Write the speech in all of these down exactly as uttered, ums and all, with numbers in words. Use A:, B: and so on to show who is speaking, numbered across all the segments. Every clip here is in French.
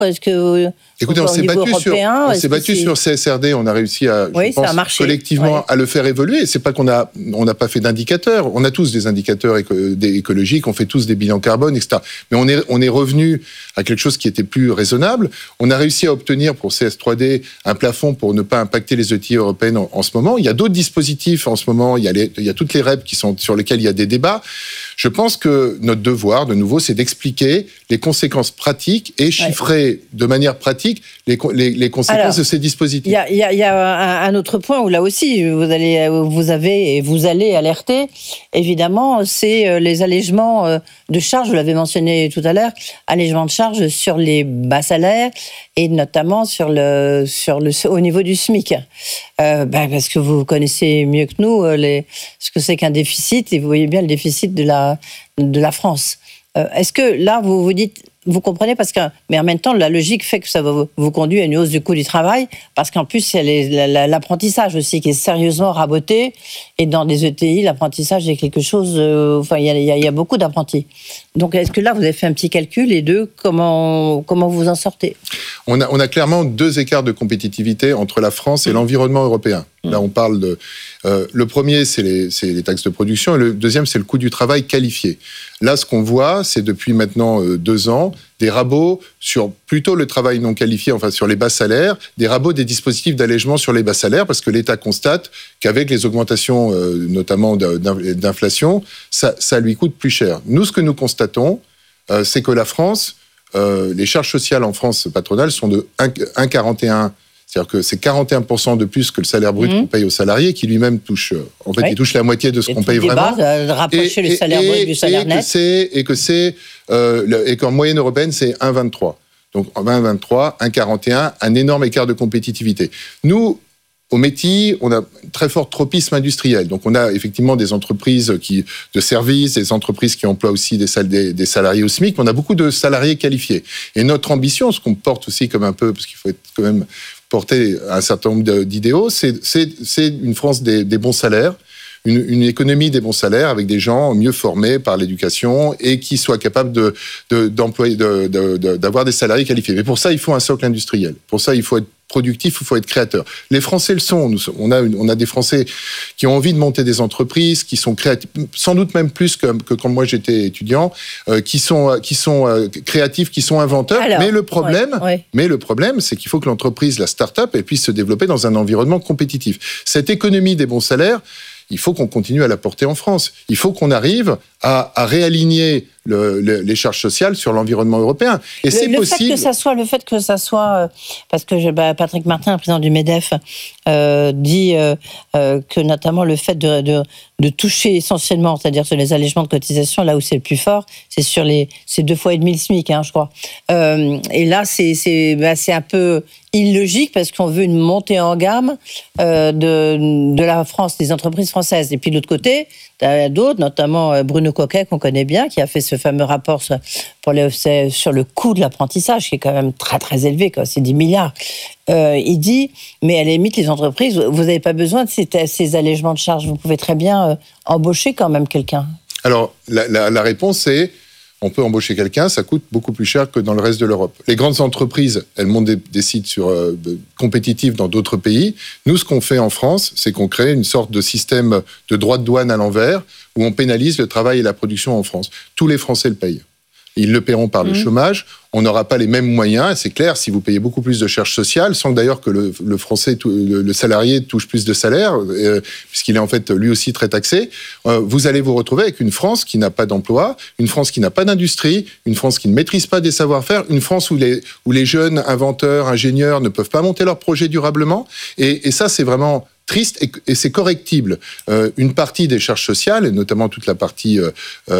A: Est-ce que
B: Écoutez, on s'est battu sur, on s'est battu sur C S R D, on a réussi à, je
A: oui,
B: pense, collectivement
A: ouais.
B: à le faire évoluer. C'est pas qu'on a, on n'a pas fait d'indicateurs. On a tous des indicateurs éco- des écologiques, on fait tous des bilans carbone, et cetera. Mais on est, on est revenu à quelque chose qui était plus raisonnable. On a réussi à obtenir pour C S trois D un plafond pour ne pas impacter les E T I européennes en, en ce moment. Il y a d'autres dispositifs en ce moment. Il y a les, il y a toutes les R E P qui sont sur lesquelles il y a des débats. Je pense que notre devoir, de nouveau, c'est d'expliquer les conséquences pratiques et chiffrer ouais. de manière pratique les, les, les conséquences Alors, de ces dispositifs.
A: Il y a, y a, y a un, un autre point où là aussi vous allez, vous avez et vous allez alerter. Évidemment, c'est les allégements de charges. Vous l'avez mentionné tout à l'heure, allégements de charges sur les bas salaires et notamment sur le, sur le, au niveau du SMIC. Euh, ben parce que vous connaissez mieux que nous les, ce que c'est qu'un déficit et vous voyez bien le déficit de la de la France. Euh, est-ce que là, vous vous dites, vous comprenez, parce que, mais en même temps, la logique fait que ça va vous, vous conduire à une hausse du coût du travail, parce qu'en plus, il y a l'apprentissage aussi qui est sérieusement raboté, et dans des E T I, l'apprentissage est quelque chose, euh, enfin, il y a, il y a, il y a beaucoup d'apprentis. Donc, est-ce que là, vous avez fait un petit calcul, et deux, comment, comment vous en sortez ?
B: On a, on a clairement deux écarts de compétitivité entre la France et mmh. l'environnement européen. Là, on parle de... Euh, le premier, c'est les, c'est les taxes de production, et le deuxième, c'est le coût du travail qualifié. Là, ce qu'on voit, c'est depuis maintenant euh, deux ans, des rabots sur plutôt le travail non qualifié, enfin sur les bas salaires, des rabots des dispositifs d'allègement sur les bas salaires, parce que l'État constate qu'avec les augmentations, euh, notamment d'inflation, ça, ça lui coûte plus cher. Nous, ce que nous constatons, euh, c'est que la France, euh, les charges sociales en France patronales sont de un virgule quarante et un. C'est-à-dire que c'est quarante et un pour cent de plus que le salaire brut mmh. qu'on paye aux salariés, qui lui-même touche, en fait, oui. il touche la moitié de ce et qu'on paye vraiment.
A: De rapprocher et, le salaire et, brut du salaire
B: et
A: net.
B: Que c'est, et que c'est, euh, le, et qu'en moyenne européenne, c'est un virgule vingt-trois. Donc, en un virgule vingt-trois, un virgule quarante et un, un énorme écart de compétitivité. Nous, au métier, on a un très fort tropisme industriel. Donc, on a effectivement des entreprises qui, de services, des entreprises qui emploient aussi des, sal, des, des salariés au SMIC, mais on a beaucoup de salariés qualifiés. Et notre ambition, ce qu'on porte aussi comme un peu, parce qu'il faut être quand même porter un certain nombre d'idéaux, c'est, c'est, c'est une France des, des bons salaires, une, une économie des bons salaires avec des gens mieux formés par l'éducation et qui soient capables de, de, d'employer, de, de, de, d'avoir des salariés qualifiés. Mais pour ça, il faut un socle industriel. Pour ça, il faut être productif, il faut être créateur. Les Français le sont. Nous, on, a une, on a des Français qui ont envie de monter des entreprises, qui sont créatifs, sans doute même plus que, que quand moi j'étais étudiant, euh, qui sont, qui sont euh, créatifs, qui sont inventeurs. Alors, mais le problème, ouais, ouais. mais le problème, c'est qu'il faut que l'entreprise, la start-up, elle puisse se développer dans un environnement compétitif. Cette économie des bons salaires, il faut qu'on continue à la porter en France. Il faut qu'on arrive à, à réaligner le, le, les charges sociales sur l'environnement européen. Et
A: le,
B: c'est
A: le
B: possible.
A: Fait que ça soit, le fait que ça soit, parce que je, bah, Patrick Martin, le président du MEDEF, euh, dit euh, euh, que notamment le fait de, de, de toucher essentiellement, c'est-à-dire sur les allègements de cotisation, là où c'est le plus fort, c'est sur les, c'est deux fois et demi le SMIC, hein, je crois. Euh, et là, c'est, c'est, bah, c'est un peu illogique parce qu'on veut une montée en gamme euh, de, de la France, des entreprises françaises. Et puis de l'autre côté, il y a d'autres, notamment Bruno Coquet, qu'on connaît bien, qui a fait ce fameux rapport sur, pour les, sur le coût de l'apprentissage, qui est quand même très très élevé, quoi, c'est dix milliards. Euh, il dit, mais à la limite, les entreprises, vous n'avez pas besoin de ces, ces allègements de charges, vous pouvez très bien euh, embaucher quand même quelqu'un.
B: Alors, la, la, la réponse est, on peut embaucher quelqu'un, ça coûte beaucoup plus cher que dans le reste de l'Europe. Les grandes entreprises, elles montent des, des sites sur, euh, compétitifs dans d'autres pays. Nous, ce qu'on fait en France, c'est qu'on crée une sorte de système de droits de douane à l'envers, où on pénalise le travail et la production en France. Tous les Français le payent. Ils le paieront par mmh. le chômage. On n'aura pas les mêmes moyens. C'est clair, si vous payez beaucoup plus de charges sociales, sans d'ailleurs que le, le français, le, le salarié touche plus de salaire, euh, puisqu'il est en fait lui aussi très taxé, euh, vous allez vous retrouver avec une France qui n'a pas d'emploi, une France qui n'a pas d'industrie, une France qui ne maîtrise pas des savoir-faire, une France où les, où les jeunes inventeurs, ingénieurs ne peuvent pas monter leurs projets durablement. Et, et ça, c'est vraiment triste et, et c'est correctible. Euh, une partie des charges sociales, et notamment toute la partie euh,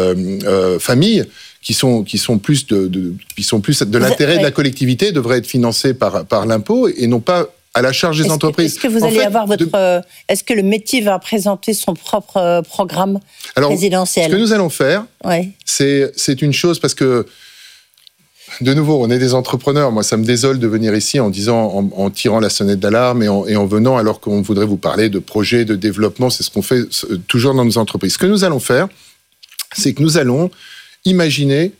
B: euh, famille, qui sont qui sont plus de, de qui sont plus de l'intérêt de la collectivité, devraient être financés par par l'impôt et non pas à la charge des
A: est-ce
B: entreprises.
A: Que, est-ce que vous
B: en
A: allez
B: fait,
A: avoir votre
B: de...
A: euh, est-ce que le métier va présenter son propre euh, programme
B: Alors,
A: présidentiel?
B: Ce que nous allons faire, ouais. c'est c'est une chose parce que de nouveau, on est des entrepreneurs. Moi, ça me désole de venir ici en disant, en, en tirant la sonnette d'alarme et en, et en venant alors qu'on voudrait vous parler de projets, de développement. C'est ce qu'on fait toujours dans nos entreprises. Ce que nous allons faire, c'est que nous allons imaginer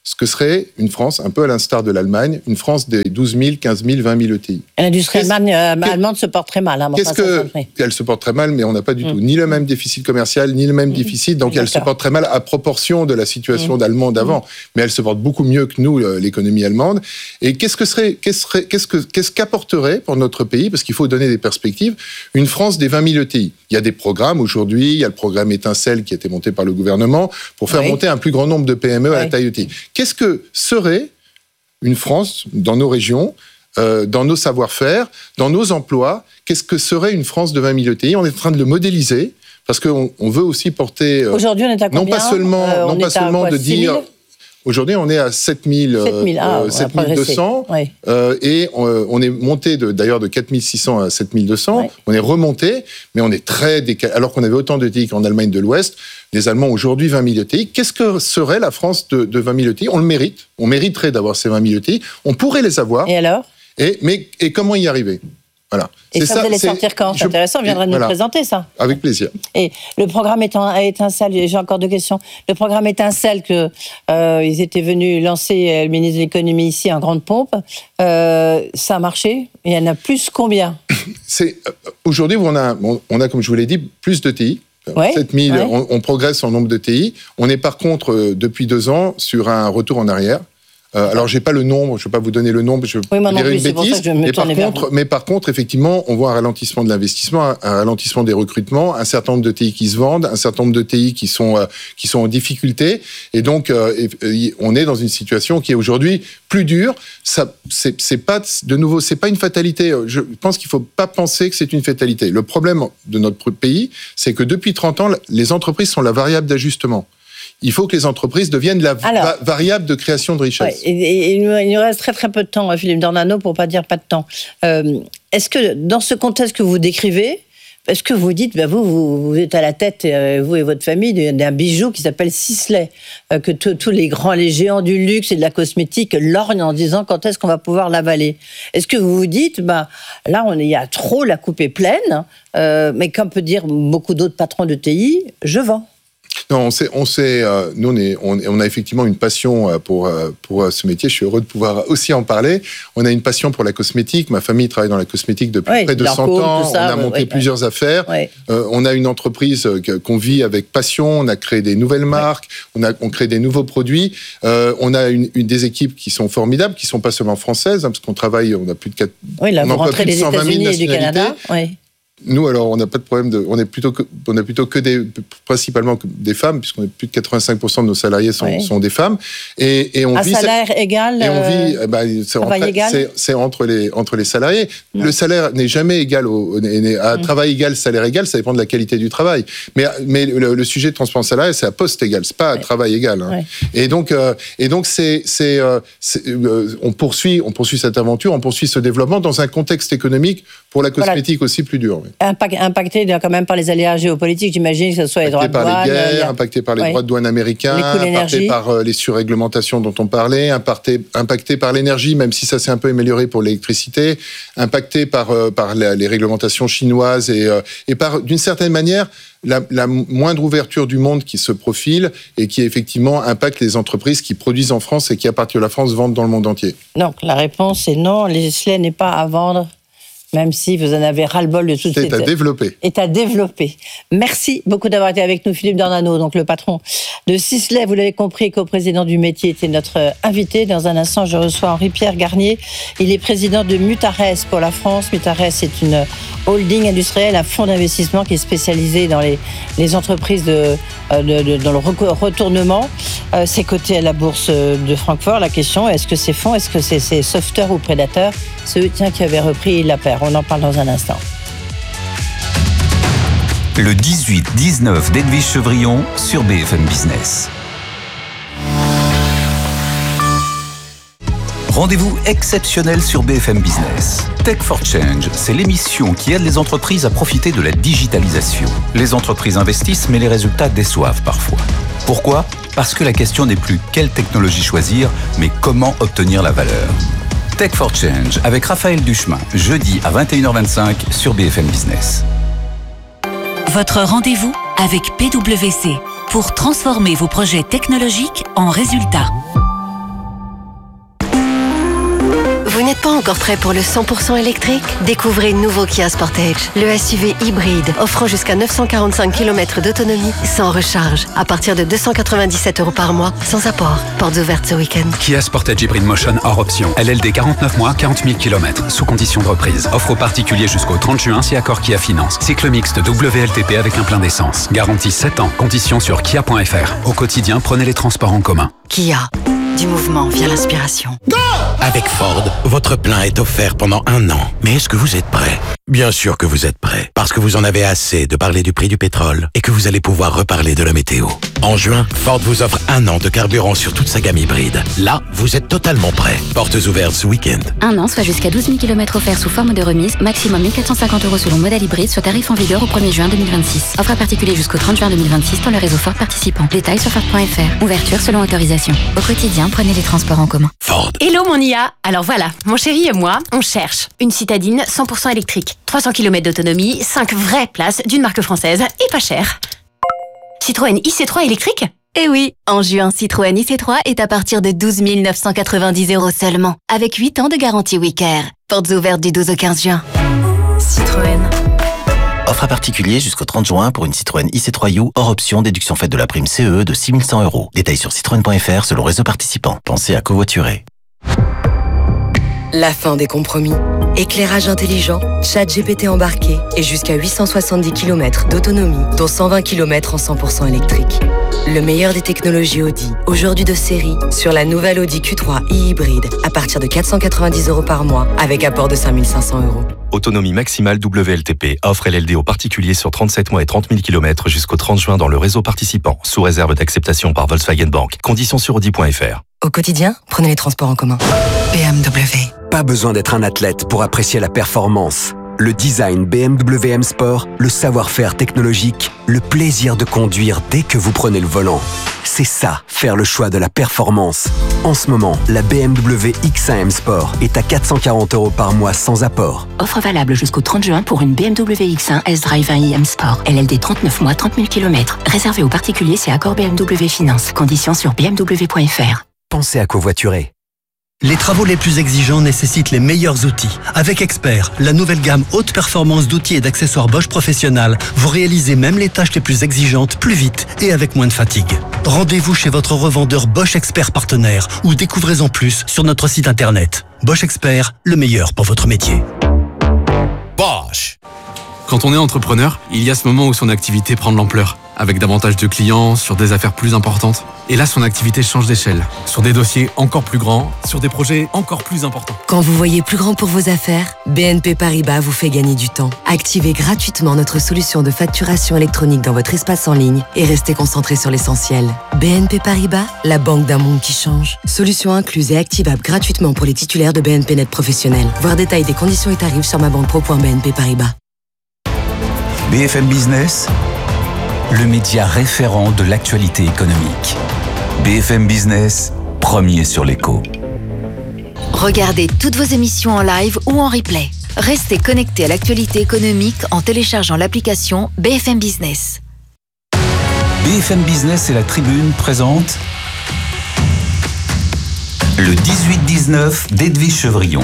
B: ce que serait une France, un peu à l'instar de l'Allemagne, une France des douze mille, quinze mille, vingt mille E T I.
A: L'industrie allemande, euh, allemande se porte très mal. Hein,
B: Qu'est-ce que elle se porte très mal, mais on n'a pas du mmh. tout ni le même déficit commercial, ni le même mmh. déficit, donc D'accord. elle se porte très mal à proportion de la situation mmh. d'Allemand d'avant, mmh. mais elle se porte beaucoup mieux que nous, l'économie allemande. Et qu'est-ce que serait, qu'est-ce serait, qu'est-ce que, qu'est-ce qu'apporterait pour notre pays, parce qu'il faut donner des perspectives, une France des vingt mille E T I. Il y a des programmes aujourd'hui, il y a le programme Étincelle qui a été monté par le gouvernement pour faire oui. monter un plus grand nombre de P M E oui. à la taille E T I. Qu'est-ce que serait une France dans nos régions, euh, dans nos savoir-faire, dans nos emplois? Qu'est-ce que serait une France de vingt mille E T I? On est en train de le modéliser parce qu'on on veut aussi porter. Euh,
A: Aujourd'hui, on est à combien?
B: Non pas seulement,
A: euh,
B: non pas seulement quoi, de dire. Aujourd'hui, on est à sept mille,
A: ah,
B: euh, sept mille deux cents
A: oui.
B: euh, et on, on est monté de, d'ailleurs de quatre mille six cents à sept mille deux cents. Oui. On est remonté, mais on est très décalé. Alors qu'on avait autant d'E T I qu'en Allemagne de l'Ouest, les Allemands aujourd'hui vingt mille E T I. Qu'est-ce que serait la France de, de vingt mille E T I? On le mérite. On mériterait d'avoir ces vingt mille E T I. On pourrait les avoir.
A: Et alors?
B: Et, mais, et comment y arriver? Voilà.
A: Et c'est ça, vous allez sortir quand? C'est je... intéressant, on viendra voilà. nous présenter ça.
B: Avec plaisir.
A: Et le programme Étincelle, j'ai encore deux questions. Le programme Étincelle, que, euh, ils étaient venus lancer, euh, le ministre de l'économie ici, en grande pompe, euh, ça a marché? Il y en a plus combien? c'est,
B: euh, Aujourd'hui, on a, on a, comme je vous l'ai dit, plus de T I.
A: Ouais,
B: sept mille,
A: ouais.
B: on, on progresse en nombre de T I. On est par contre, euh, depuis deux ans, sur un retour en arrière. Euh, alors, j'ai pas le nombre, je ne vais pas vous donner le nombre, je
A: oui,
B: dirais
A: plus,
B: une bêtise. Mais par,
A: contre,
B: mais par contre, effectivement, on voit un ralentissement de l'investissement, un, un ralentissement des recrutements, un certain nombre de T I qui se vendent, un certain nombre de T I qui sont euh, qui sont en difficulté, et donc euh, et, et on est dans une situation qui est aujourd'hui plus dure. Ça, c'est, c'est pas de nouveau, c'est pas une fatalité. Je pense qu'il faut pas penser que c'est une fatalité. Le problème de notre pays, c'est que depuis trente ans, les entreprises sont la variable d'ajustement. Il faut que les entreprises deviennent la Alors, va- variable de création de richesse.
A: Ouais, et, et, et il nous reste très très peu de temps, Philippe Dornano, pour pas dire pas de temps. Euh, est-ce que dans ce contexte que vous décrivez, est-ce que vous dites, ben vous, vous, vous êtes à la tête, euh, vous et votre famille, d'un bijou qui s'appelle Sisley, euh, que tous les grands, les géants du luxe et de la cosmétique lorgnent en disant quand est-ce qu'on va pouvoir l'avaler? Est-ce que vous vous dites, ben là, on, il y a trop, la coupe est pleine, euh, mais comme peut dire beaucoup d'autres patrons de T I, je vends.
B: Non, on sait, on sait, euh, nous on, est, on, on a effectivement une passion pour pour ce métier. Je suis heureux de pouvoir aussi en parler. On a une passion pour la cosmétique. Ma famille travaille dans la cosmétique depuis oui, près de cent ans. Ça, on a monté oui, plusieurs oui. affaires. Oui. Euh, on a une entreprise qu'on vit avec passion. On a créé des nouvelles marques. Oui. On a on crée des nouveaux produits. Euh, on a une, une des équipes qui sont formidables, qui sont pas seulement françaises, hein, parce qu'on travaille. On a plus de quatre.
A: Oui, là,
B: on
A: vous rentrez des États-Unis et du Canada. Oui.
B: Nous, alors, on n'a pas de problème de, on est plutôt que, on a plutôt que des, principalement que des femmes, puisqu'on est plus de quatre-vingt-cinq pour cent de nos salariés sont, oui. sont des femmes. Et, et on
A: à
B: vit.
A: salaire
B: cette,
A: égal.
B: Et on vit, euh, bah, c'est, entre, c'est, c'est entre les, entre les salariés. Mm. Le salaire n'est jamais égal au, n'est, à mm. travail égal, salaire égal, ça dépend de la qualité du travail. Mais, mais le, le sujet de transparence salariale, c'est à poste égal, c'est pas à oui. travail égal. Hein. Oui. Et donc, euh, et donc, c'est, c'est, euh, c'est euh, on poursuit, on poursuit cette aventure, on poursuit ce développement dans un contexte économique pour la cosmétique voilà. aussi plus dur. Oui.
A: Impacté quand même par les aléas géopolitiques, j'imagine que ce soit les droits de douane.
B: Impacté par les guerres,
A: a...
B: impacté par les ouais. droits de douane américains,
A: impacté
B: par euh, les surréglementations dont on parlait, impacté, impacté par l'énergie, même si ça s'est un peu amélioré pour l'électricité, impacté par, euh, par la, les réglementations chinoises et, euh, et par, d'une certaine manière, La, la moindre ouverture du monde qui se profile et qui effectivement impacte les entreprises qui produisent en France et qui, à partir de la France, vendent dans le monde entier. Donc
A: la réponse est non, le Sisley n'est pas à vendre. Même si vous en avez ras-le-bol de tout
B: c'est à développer.
A: Est à développer. Merci beaucoup d'avoir été avec nous, Philippe Dornano, donc le patron de Sisley. Vous l'avez compris, co-président du métier, était notre invité. Dans un instant, je reçois Henri-Pierre Garnier. Il est président de Mutares pour la France. Mutares est une holding industrielle, un fonds d'investissement qui est spécialisé dans les, les entreprises de, de, de, dans le retournement. Euh, c'est coté à la bourse de Francfort. La question, est-ce que ces fonds, est-ce que c'est, c'est sauveteurs ou prédateurs? C'est eux, tiens, qui avaient repris la paire. On en parle dans un instant.
C: Le dix-huit dix-neuf d'Edwige Chevrillon sur B F M Business. Rendez-vous exceptionnel sur B F M Business. Tech for Change, c'est l'émission qui aide les entreprises à profiter de la digitalisation. Les entreprises investissent, mais les résultats déçoivent parfois. Pourquoi ? Parce que la question n'est plus quelle technologie choisir, mais comment obtenir la valeur. Tech for Change avec Raphaël Duchemin, jeudi à vingt et une heures vingt-cinq sur B F M Business.
D: Votre rendez-vous avec P W C pour transformer vos projets technologiques en résultats.
E: encore prêt pour le cent pour cent électrique? Découvrez le nouveau Kia Sportage, le S U V hybride offrant jusqu'à neuf cent quarante-cinq kilomètres d'autonomie sans recharge, à partir de deux cent quatre-vingt-dix-sept euros par mois, sans apport. Portes ouvertes ce week-end.
F: Kia Sportage Hybrid Motion hors option. L L D quarante-neuf mois, quarante mille kilomètres, sous condition de reprise. Offre aux particuliers jusqu'au trente juin si accord Kia Finance. Cycle mixte W L T P avec un plein d'essence. Garantie sept ans. Conditions sur kia point f r. Au quotidien, prenez les transports en commun.
E: Kia. Du mouvement via l'inspiration.
G: Go! Avec Ford, votre plein est offert pendant un an. Mais est-ce que vous êtes prêt? Bien sûr que vous êtes prêt, parce que vous en avez assez de parler du prix du pétrole et que vous allez pouvoir reparler de la météo. En juin, Ford vous offre un an de carburant sur toute sa gamme hybride. Là, vous êtes totalement prêt. Portes ouvertes ce week-end.
H: Un an, soit jusqu'à douze mille kilomètres offerts sous forme de remise, maximum mille quatre cent cinquante euros selon modèle hybride sur tarif en vigueur au premier juin deux mille vingt-six. Offre à particulier jusqu'au trente juin deux mille vingt-six dans le réseau Ford participant. Détails sur Ford point f r. Ouverture selon autorisation. Au quotidien, prenez les transports en commun.
G: Ford.
I: Hello mon I A. Alors voilà, mon chéri et moi, on cherche une citadine cent pour cent électrique. trois cents kilomètres d'autonomie, cinq vraies places d'une marque française et pas cher. Citroën I C trois électrique?
H: Eh oui, en juin, Citroën I C trois est à partir de douze mille neuf cent quatre-vingt-dix euros seulement, avec huit ans de garantie WeCare. Portes ouvertes du douze au quinze juin.
I: Citroën.
J: Offre à particulier jusqu'au trente juin pour une Citroën I C trois U hors option, déduction faite de la prime C E de six mille cent euros. Détails sur citroën point f r selon réseau participant. Pensez à covoiturer.
K: La fin des compromis. Éclairage intelligent, ChatGPT embarqué et jusqu'à huit cent soixante-dix kilomètres d'autonomie, dont cent vingt kilomètres en cent pour cent électrique. Le meilleur des technologies Audi, aujourd'hui de série, sur la nouvelle Audi Q trois e-hybride à partir de quatre cent quatre-vingt-dix euros par mois avec apport de cinq mille cinq cents euros.
L: Autonomie maximale W L T P. Offre L L D aux particuliers sur trente-sept mois et trente mille kilomètres jusqu'au trente juin dans le réseau participant, sous réserve d'acceptation par Volkswagen Bank. Conditions sur audi point f r.
K: Au quotidien, prenez les transports en commun. B M W.
M: Pas besoin d'être un athlète pour apprécier la performance. Le design B M W M Sport, le savoir-faire technologique, le plaisir de conduire dès que vous prenez le volant. C'est ça, faire le choix de la performance. En ce moment, la B M W X un M Sport est à quatre cent quarante euros par mois sans apport.
N: Offre valable jusqu'au trente juin pour une B M W X un S-Drive un i M Sport. L L D trente-neuf mois, trente mille kilomètres. Réservé aux particuliers, c'est accord B M W Finance. Conditions sur b m w point f r.
M: Pensez à covoiturer.
O: Les travaux les plus exigeants nécessitent les meilleurs outils. Avec Expert, la nouvelle gamme haute performance d'outils et d'accessoires Bosch Professionnel, vous réalisez même les tâches les plus exigeantes plus vite et avec moins de fatigue. Rendez-vous chez votre revendeur Bosch Expert partenaire ou découvrez-en plus sur notre site internet. Bosch Expert, le meilleur pour votre métier.
P: Bosch. Quand on est entrepreneur, il y a ce moment où son activité prend de l'ampleur, avec davantage de clients, sur des affaires plus importantes. Et là, son activité change d'échelle, sur des dossiers encore plus grands, sur des projets encore plus importants.
K: Quand vous voyez plus grand pour vos affaires, B N P Paribas vous fait gagner du temps. Activez gratuitement notre solution de facturation électronique dans votre espace en ligne et restez concentré sur l'essentiel. B N P Paribas, la banque d'un monde qui change. Solution incluse et activable gratuitement pour les titulaires de B N P Net Professionnel. Voir détail des conditions et tarifs sur ma banque pro point b n p paribas.
C: B F M Business, le média référent de l'actualité économique. B F M Business, premier sur l'écho.
H: Regardez toutes vos émissions en live ou en replay. Restez connectés à l'actualité économique en téléchargeant l'application B F M Business.
C: B F M Business et la Tribune présentent le dix-huit dix-neuf d'Edwige Chevrillon.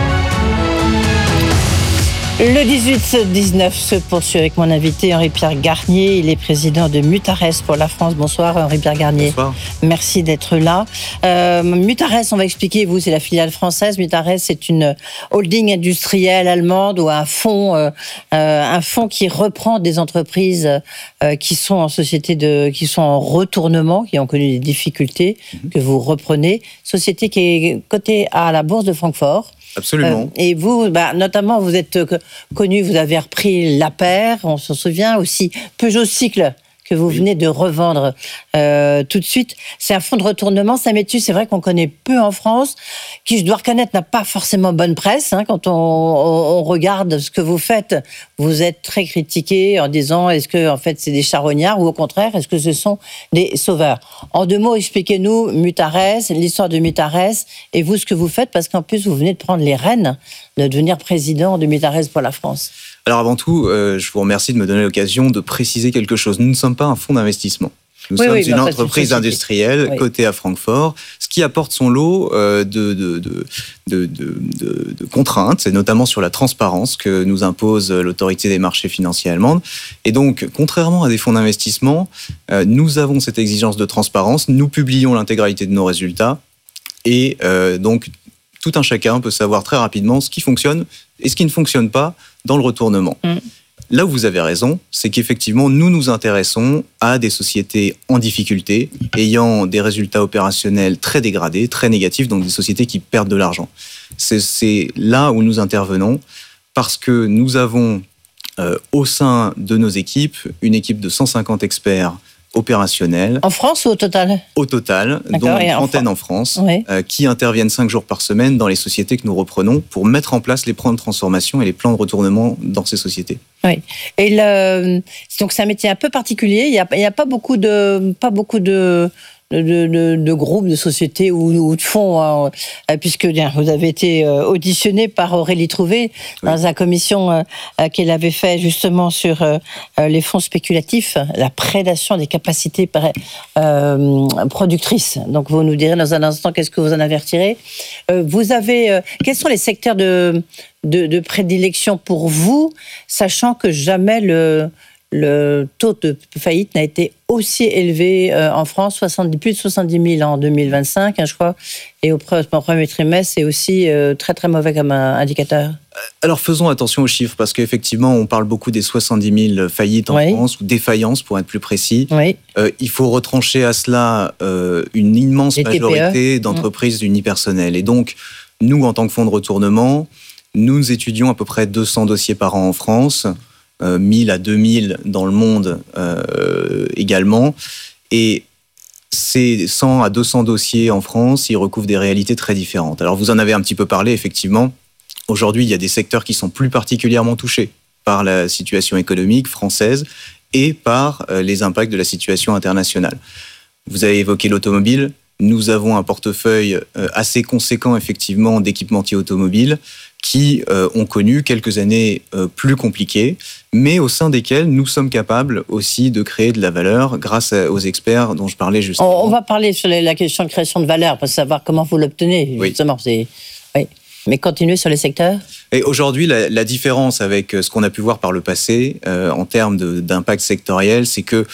A: Le dix-huit dix-neuf se poursuit avec mon invité Henri-Pierre Garnier. Il est président de Mutares pour la France. Bonsoir Henri-Pierre Garnier.
Q: Bonsoir.
A: Merci d'être là. Euh, Mutares, on va expliquer, vous, c'est la filiale française. Mutares, c'est une holding industrielle allemande ou un fonds, euh, un fonds qui reprend des entreprises euh, qui sont en société de, qui sont en retournement, qui ont connu des difficultés, mmh. que vous reprenez. Société qui est cotée à la bourse de Francfort.
Q: Absolument.
A: Euh, et vous, bah, notamment, vous êtes connu, vous avez repris La Paire, on s'en souvient aussi, Peugeot Cycle, que vous oui. venez de revendre euh, tout de suite. C'est un fonds de retournement, Saint-Métus, c'est vrai qu'on connaît peu en France, qui, je dois reconnaître, n'a pas forcément bonne presse. Hein, quand on, on, on regarde ce que vous faites, vous êtes très critiqué en disant est-ce que en fait, c'est des charognards ou au contraire, est-ce que ce sont des sauveurs? En deux mots, expliquez-nous Mutares, l'histoire de Mutares, et vous, ce que vous faites, parce qu'en plus, vous venez de prendre les rênes de devenir président de Mutares pour la France.
Q: Alors avant tout, euh, je vous remercie de me donner l'occasion de préciser quelque chose. Nous ne sommes pas un fonds d'investissement. Nous
A: oui,
Q: sommes
A: oui,
Q: une
A: bah,
Q: entreprise
A: une
Q: industrielle
A: oui.
Q: cotée à Francfort, ce qui apporte son lot euh, de, de, de, de, de, de, de contraintes, et notamment sur la transparence que nous impose l'autorité des marchés financiers allemande. Et donc, contrairement à des fonds d'investissement, euh, nous avons cette exigence de transparence, nous publions l'intégralité de nos résultats, et euh, donc tout un chacun peut savoir très rapidement ce qui fonctionne et ce qui ne fonctionne pas dans le retournement. Mmh. Là où vous avez raison, c'est qu'effectivement, nous nous intéressons à des sociétés en difficulté, ayant des résultats opérationnels très dégradés, très négatifs, donc des sociétés qui perdent de l'argent. C'est, c'est là où nous intervenons, parce que nous avons euh, au sein de nos équipes une équipe de cent cinquante experts opérationnels.
A: En France ou au total ?
Q: Au total,
A: D'accord,
Q: dont une
A: en
Q: trentaine
A: Fran-
Q: en France,
A: oui.
Q: euh, qui interviennent cinq jours par semaine dans les sociétés que nous reprenons pour mettre en place les plans de transformation et les plans de retournement dans ces sociétés.
A: Oui. Et le, donc c'est un métier un peu particulier. Il n'y a, il y a pas beaucoup de, pas beaucoup de, de, de, de groupes, de sociétés ou, ou de fonds, hein, puisque bien, vous avez été auditionné par Aurélie Trouvé dans oui. la commission euh, qu'elle avait fait justement sur euh, les fonds spéculatifs, la prédation des capacités euh, productrices. Donc vous nous direz dans un instant qu'est-ce que vous en avez retiré. Euh, vous avez, euh, quels sont les secteurs de De, de prédilection pour vous, sachant que jamais le, le taux de faillite n'a été aussi élevé euh, en France, soixante-dix, plus de soixante-dix mille en deux mille vingt-cinq, hein, je crois, et au premier trimestre, c'est aussi euh, très très mauvais comme un indicateur.
Q: Alors faisons attention aux chiffres, parce qu'effectivement, on parle beaucoup des soixante-dix mille faillites en oui. France, ou défaillances pour être plus précis.
A: Oui.
Q: Euh, il faut retrancher à cela euh, une immense Les majorité T P E. D'entreprises mmh. unipersonnelles. Et donc, nous, en tant que fonds de retournement, nous étudions à peu près deux cents dossiers par an en France, euh, mille à deux mille dans le monde euh, également. Et ces cent à deux cents dossiers en France, ils recouvrent des réalités très différentes. Alors vous en avez un petit peu parlé, effectivement. Aujourd'hui, il y a des secteurs qui sont plus particulièrement touchés par la situation économique française et par euh, les impacts de la situation internationale. Vous avez évoqué l'automobile. Nous avons un portefeuille euh, assez conséquent, effectivement, d'équipementiers automobiles qui euh, ont connu quelques années euh, plus compliquées, mais au sein desquelles nous sommes capables aussi de créer de la valeur grâce à, aux experts dont je parlais justement.
A: On, on va parler sur la question de création de valeur, pour savoir comment vous l'obtenez, justement. Oui. C'est... Oui. Mais continuez sur les secteurs.
Q: Et aujourd'hui, la, la différence avec ce qu'on a pu voir par le passé, euh, en termes de, d'impact sectoriel, c'est que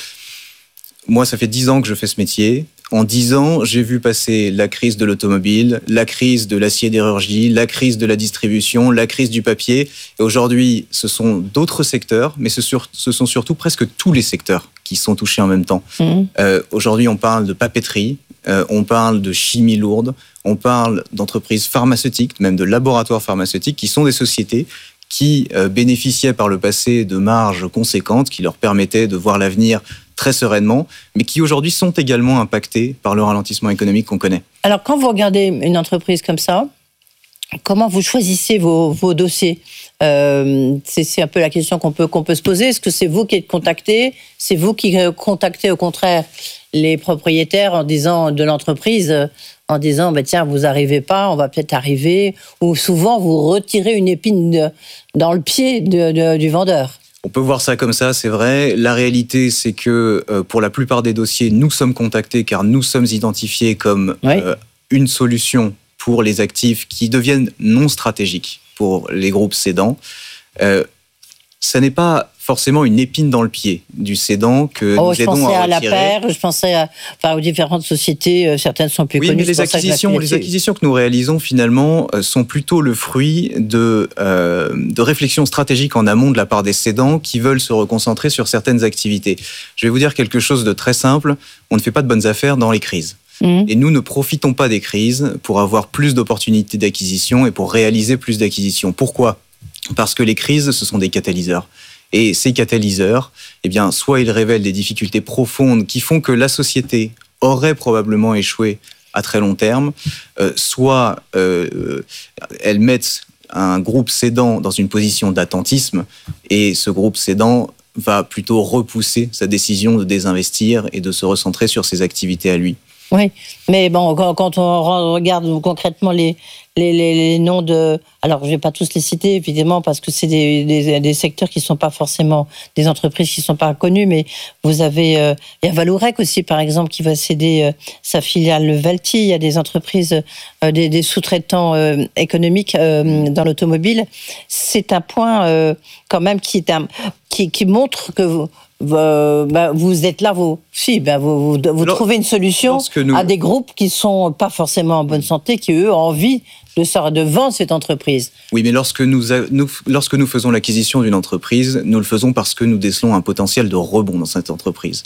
Q: moi, ça fait dix ans que je fais ce métier. En dix ans, j'ai vu passer la crise de l'automobile, la crise de l'acier-sidérurgie, la crise de la distribution, la crise du papier. Et aujourd'hui, ce sont d'autres secteurs, mais ce, sur, ce sont surtout presque tous les secteurs qui sont touchés en même temps. Mmh. Euh, aujourd'hui, on parle de papeterie, euh, on parle de chimie lourde, on parle d'entreprises pharmaceutiques, même de laboratoires pharmaceutiques, qui sont des sociétés qui euh, bénéficiaient par le passé de marges conséquentes, qui leur permettaient de voir l'avenir très sereinement, mais qui aujourd'hui sont également impactés par le ralentissement économique qu'on connaît.
A: Alors, quand vous regardez une entreprise comme ça, comment vous choisissez vos, vos dossiers ? euh, c'est, c'est un peu la question qu'on peut, qu'on peut se poser. Est-ce que c'est vous qui êtes contacté ? C'est vous qui contactez au contraire les propriétaires en disant de l'entreprise, en disant bah, tiens, vous n'arrivez pas, on va peut-être arriver, ou souvent vous retirez une épine de, dans le pied de, de, du vendeur ?
Q: On peut voir ça comme ça, c'est vrai. La réalité, c'est que euh, pour la plupart des dossiers, nous sommes contactés car nous sommes identifiés comme oui. euh, une solution pour les actifs qui deviennent non stratégiques pour les groupes cédants. Euh, ça n'est pas forcément une épine dans le pied du cédant que
A: oh,
Q: nous aidons à retirer.
A: Je pensais à la paire, je pensais à, enfin, aux différentes sociétés, certaines sont plus
Q: oui,
A: connues.
Q: Oui, mais les acquisitions, les acquisitions que nous réalisons finalement sont plutôt le fruit de, euh, de réflexions stratégiques en amont de la part des cédants qui veulent se reconcentrer sur certaines activités. Je vais vous dire quelque chose de très simple, on ne fait pas de bonnes affaires dans les crises. Mmh. Et nous ne profitons pas des crises pour avoir plus d'opportunités d'acquisition et pour réaliser plus d'acquisitions. Pourquoi ? Parce que les crises, ce sont des catalyseurs. Et ces catalyseurs, eh bien, soit ils révèlent des difficultés profondes qui font que la société aurait probablement échoué à très long terme, euh, soit euh, elles mettent un groupe cédant dans une position d'attentisme et ce groupe cédant va plutôt repousser sa décision de désinvestir et de se recentrer sur ses activités à lui.
A: Oui, mais bon, quand on regarde concrètement les, les, les, les noms de... Alors, je ne vais pas tous les citer, évidemment, parce que c'est des, des, des secteurs qui ne sont pas forcément des entreprises qui ne sont pas connues, mais vous avez... Euh, il y a Vallourec aussi, par exemple, qui va céder euh, sa filiale Valti. Il y a des entreprises, euh, des, des sous-traitants euh, économiques euh, dans l'automobile. C'est un point, euh, quand même, qui, est un, qui, qui montre que... Vous, Euh, bah, vous êtes là, vous, si, bah, vous, vous, vous trouvez une solution nous... à des groupes qui sont pas forcément en bonne santé, qui eux ont envie de, de vendre cette entreprise.
Q: Oui, mais lorsque nous, a, nous, lorsque nous faisons l'acquisition d'une entreprise, nous le faisons parce que nous décelons un potentiel de rebond dans cette entreprise.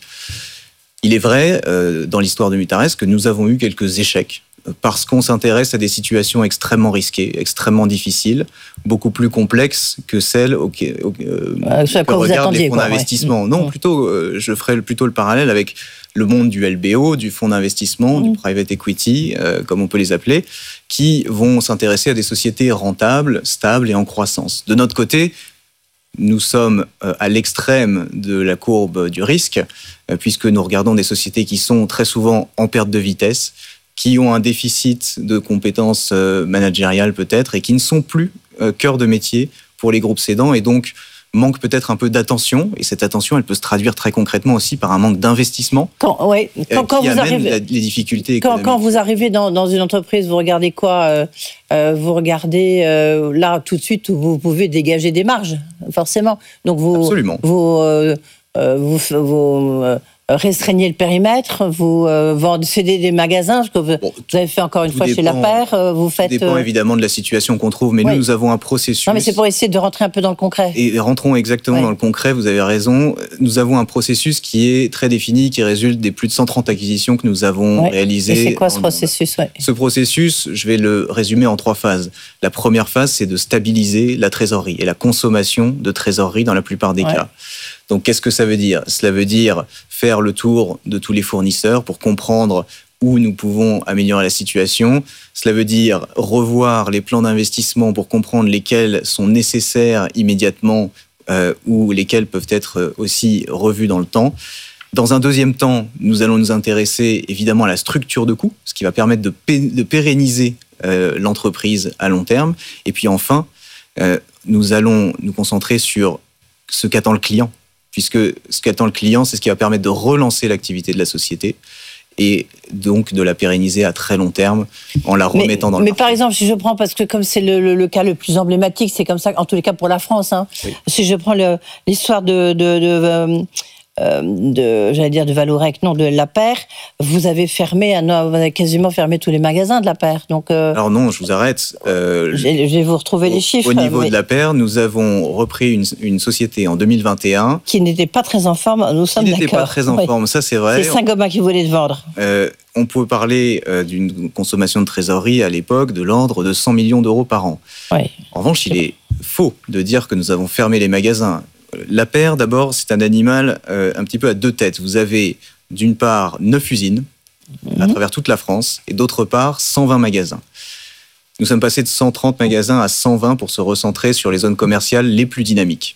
Q: Il est vrai, euh, dans l'histoire de Mutares, que nous avons eu quelques échecs parce qu'on s'intéresse à des situations extrêmement risquées, extrêmement difficiles, beaucoup plus complexes que celles auxquelles, euh, euh, que regardent les fonds quoi, d'investissement. Ouais. Non, plutôt, euh, je ferai plutôt le parallèle avec le monde du L B O, du fonds d'investissement, mmh. du private equity, euh, comme on peut les appeler, qui vont s'intéresser à des sociétés rentables, stables et en croissance. De notre côté, nous sommes à l'extrême de la courbe du risque, puisque nous regardons des sociétés qui sont très souvent en perte de vitesse, qui ont un déficit de compétences managériales peut-être, et qui ne sont plus cœur de métier pour les groupes cédants, et donc manquent peut-être un peu d'attention, et cette attention, elle peut se traduire très concrètement aussi par un manque d'investissement,
A: quand, ouais, quand, quand
Q: qui
A: vous
Q: amène
A: arrivez,
Q: la, les difficultés
A: quand,
Q: économiques.
A: Quand vous arrivez dans, dans une entreprise, vous regardez quoi euh, euh, Vous regardez euh, là tout de suite où vous pouvez dégager des marges, forcément. Donc vous,
Q: Absolument.
A: vous, euh, euh, vous, vous euh, restreignez le périmètre, vous euh, vendez, cédez des magasins, ce que vous, bon, vous avez fait encore une fois dépend, chez La Paire, euh, vous faites...
Q: Tout dépend euh... évidemment de la situation qu'on trouve, mais oui. nous, nous avons un processus...
A: Non, mais c'est pour essayer de rentrer un peu dans le concret.
Q: Et rentrons exactement oui. dans le concret, vous avez raison. Nous avons un processus qui est très défini, qui résulte des plus de cent trente acquisitions que nous avons
A: oui.
Q: réalisées.
A: Et c'est quoi ce processus ouais.
Q: Ce processus, je vais le résumer en trois phases. La première phase, c'est de stabiliser la trésorerie et la consommation de trésorerie dans la plupart des ouais. cas. Donc, qu'est-ce que ça veut dire ? Cela veut dire faire le tour de tous les fournisseurs pour comprendre où nous pouvons améliorer la situation. Cela veut dire revoir les plans d'investissement pour comprendre lesquels sont nécessaires immédiatement euh, ou lesquels peuvent être aussi revus dans le temps. Dans un deuxième temps, nous allons nous intéresser évidemment à la structure de coûts, ce qui va permettre de, pé- de pérenniser euh, l'entreprise à long terme. Et puis enfin, euh, nous allons nous concentrer sur ce qu'attend le client. Puisque ce qu'attend le client, c'est ce qui va permettre de relancer l'activité de la société et donc de la pérenniser à très long terme en la remettant
A: mais,
Q: dans le
A: Mais
Q: marché.
A: par exemple, si je prends, parce que comme c'est le, le, le cas le plus emblématique, c'est comme ça, en tous les cas pour la France, hein, oui. si je prends le, l'histoire de... de, de euh, Euh, de, j'allais dire de Vallourec, non, de La Paire, vous avez fermé, vous avez quasiment fermé tous les magasins de La Paire. Donc, euh,
Q: alors non, je vous arrête.
A: Euh, je vais vous retrouver
Q: au,
A: les chiffres.
Q: Au niveau
A: mais...
Q: de La Paire, nous avons repris une, une société en deux mille vingt et un
A: qui n'était pas très en forme. Nous sommes d'accord.
Q: Qui n'était pas très en
A: oui.
Q: forme, ça c'est vrai.
A: C'est Saint-Gobain qui voulait le vendre.
Q: Euh, on peut parler euh, d'une consommation de trésorerie à l'époque de l'ordre de cent millions d'euros par an.
A: Oui.
Q: En revanche, il est faux de dire que nous avons fermé les magasins. La Paire, d'abord, c'est un animal euh, un petit peu à deux têtes. Vous avez, d'une part, neuf usines mmh. à travers toute la France, et d'autre part, cent vingt magasins. Nous sommes passés de cent trente magasins à cent vingt pour se recentrer sur les zones commerciales les plus dynamiques.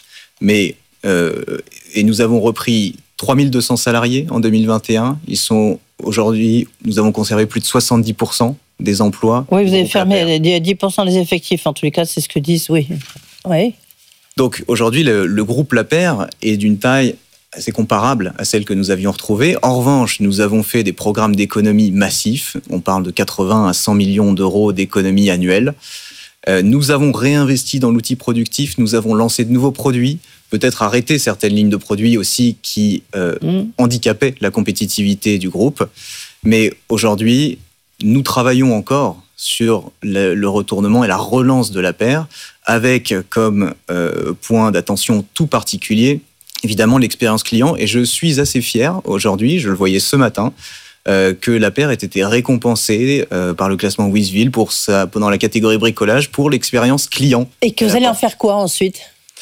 Q: Mais, euh, et nous avons repris trois mille deux cents salariés en deux mille vingt et un. Ils sont, aujourd'hui, nous avons conservé plus de soixante-dix pour cent des emplois.
A: Oui, vous avez fermé dix pour cent des effectifs. En tous les cas, c'est ce que disent, oui. Oui.
Q: Donc aujourd'hui, le, le groupe La Paire est d'une taille assez comparable à celle que nous avions retrouvée. En revanche, nous avons fait des programmes d'économie massifs. On parle de quatre-vingts à cent millions d'euros d'économie annuelle. Euh, nous avons réinvesti dans l'outil productif. Nous avons lancé de nouveaux produits. Peut-être arrêté certaines lignes de produits aussi qui euh, mmh. handicapaient la compétitivité du groupe. Mais aujourd'hui, nous travaillons encore sur le, le retournement et la relance de La Paire, avec comme euh, point d'attention tout particulier, évidemment, l'expérience client. Et je suis assez fier aujourd'hui, je le voyais ce matin, euh, que La Paire ait été récompensée euh, par le classement Wizville pour sa, pendant la catégorie bricolage pour l'expérience client.
A: Et que vous allez en faire quoi ensuite ?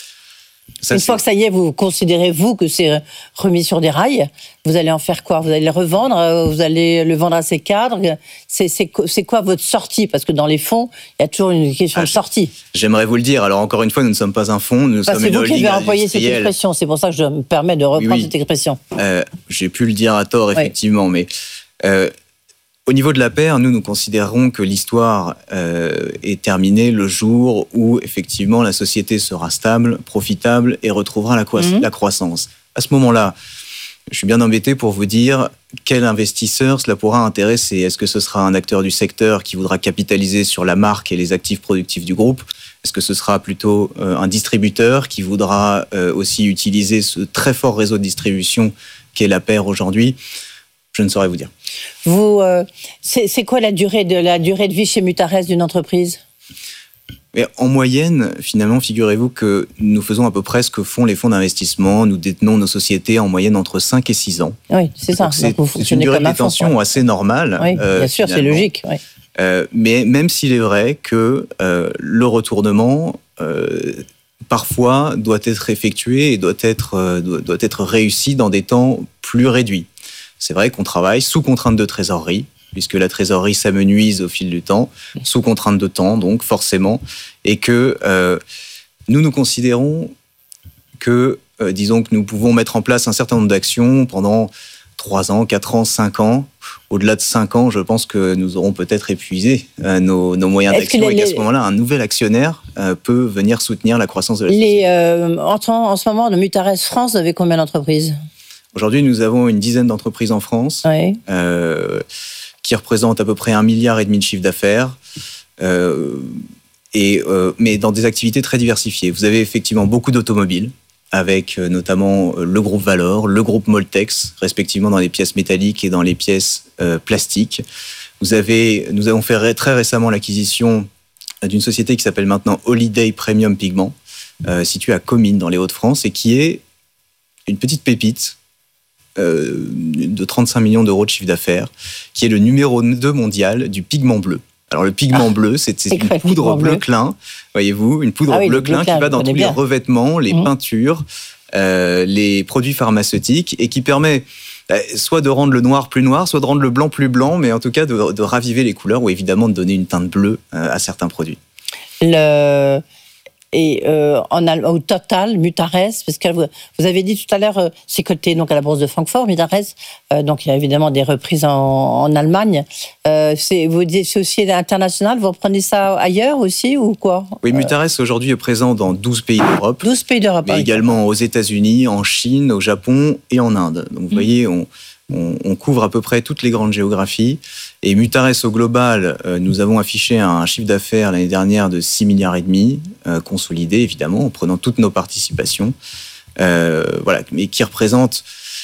A: Ça, Une c'est... fois que ça y est, vous considérez, vous, que c'est remis sur des rails, vous allez en faire quoi ? Vous allez le revendre ? Vous allez le vendre à ses cadres ? c'est, c'est, c'est quoi votre sortie ? Parce que dans les fonds, il y a toujours une question ah, de sortie.
Q: J'aimerais vous le dire. Alors, encore une fois, nous ne sommes pas un fonds, nous bah, sommes une holding industrielle. C'est vous qui avez employé cette
A: expression. C'est pour ça que je me permets de reprendre oui, oui. cette expression.
Q: Euh, j'ai pu le dire à tort, effectivement, oui. mais... Euh, Au niveau de la paire, nous, nous considérons que l'histoire euh, est terminée le jour où, effectivement, la société sera stable, profitable et retrouvera la, croi- mmh. la croissance. À ce moment-là, je suis bien embêté pour vous dire quel investisseur cela pourra intéresser. Est-ce que ce sera un acteur du secteur qui voudra capitaliser sur la marque et les actifs productifs du groupe ? Est-ce que ce sera plutôt euh, un distributeur qui voudra euh, aussi utiliser ce très fort réseau de distribution qu'est la paire aujourd'hui ? Je ne saurais vous dire.
A: Vous, euh, c'est, c'est quoi la durée de la durée de vie chez Mutares d'une entreprise ?
Q: Mais en moyenne, finalement, figurez-vous que nous faisons à peu près ce que font les fonds d'investissement. Nous détenons nos sociétés en moyenne entre cinq et six ans.
A: Oui, c'est ça.
Q: Donc c'est, Donc c'est une durée de détention ouais. assez normale.
A: Oui, euh, bien sûr, finalement. C'est logique. Oui.
Q: Euh, mais même s'il est vrai que euh, le retournement, euh, parfois, doit être effectué et doit être, euh, doit, doit être réussi dans des temps plus réduits. C'est vrai qu'on travaille sous contrainte de trésorerie, puisque la trésorerie s'amenuise au fil du temps, sous contrainte de temps, donc forcément, et que euh, nous, nous considérons que, euh, disons que nous pouvons mettre en place un certain nombre d'actions pendant trois ans, quatre ans, cinq ans. Au-delà de cinq ans, je pense que nous aurons peut-être épuisé euh, nos, nos moyens Est-ce d'action les, et qu'à ce moment-là, un nouvel actionnaire euh, peut venir soutenir la croissance de la société.
A: Les, euh, en, en ce moment, de Mutares France, vous avez combien d'entreprises ?
Q: Aujourd'hui, nous avons une dizaine d'entreprises en France oui. euh, qui représentent à peu près un milliard et demi de chiffre d'affaires, euh, et, euh, mais dans des activités très diversifiées. Vous avez effectivement beaucoup d'automobiles, avec euh, notamment euh, le groupe Valor, le groupe Moltex, respectivement dans les pièces métalliques et dans les pièces euh, plastiques. Vous avez, nous avons fait ré- très récemment l'acquisition d'une société qui s'appelle maintenant Holiday Premium Pigment, euh, située à Comines, dans les Hauts-de-France, et qui est une petite pépite euh, de trente-cinq millions d'euros de chiffre d'affaires, qui est le numéro deux mondial du pigment bleu. Alors le pigment ah, bleu, c'est, c'est, c'est une poudre bleu Klein, voyez-vous, une poudre ah oui, bleu Klein qui va dans tous bien. les revêtements, les mmh. peintures, euh, les produits pharmaceutiques, et qui permet euh, soit de rendre le noir plus noir, soit de rendre le blanc plus blanc, mais en tout cas de, de raviver les couleurs, ou évidemment de donner une teinte bleue euh, à certains produits.
A: Le... Et euh, en, au total, Mutares, parce que vous, vous avez dit tout à l'heure, euh, c'est coté donc à la bourse de Francfort, Mutares, euh, donc il y a évidemment des reprises en, en Allemagne. Euh, c'est, vous dites c'est aussi international, vous reprenez ça ailleurs aussi ou quoi ?
Q: Oui, Mutares aujourd'hui est présent dans douze pays d'Europe.
A: douze pays d'Europe.
Q: Mais également aux États-Unis, en Chine, au Japon et en Inde. Donc vous mmh. voyez, on, on, on couvre à peu près toutes les grandes géographies. Et Mutares au global, euh, nous avons affiché un chiffre d'affaires l'année dernière de six milliards et demi, euh, consolidé évidemment, en prenant toutes nos participations, euh, voilà, mais qui représente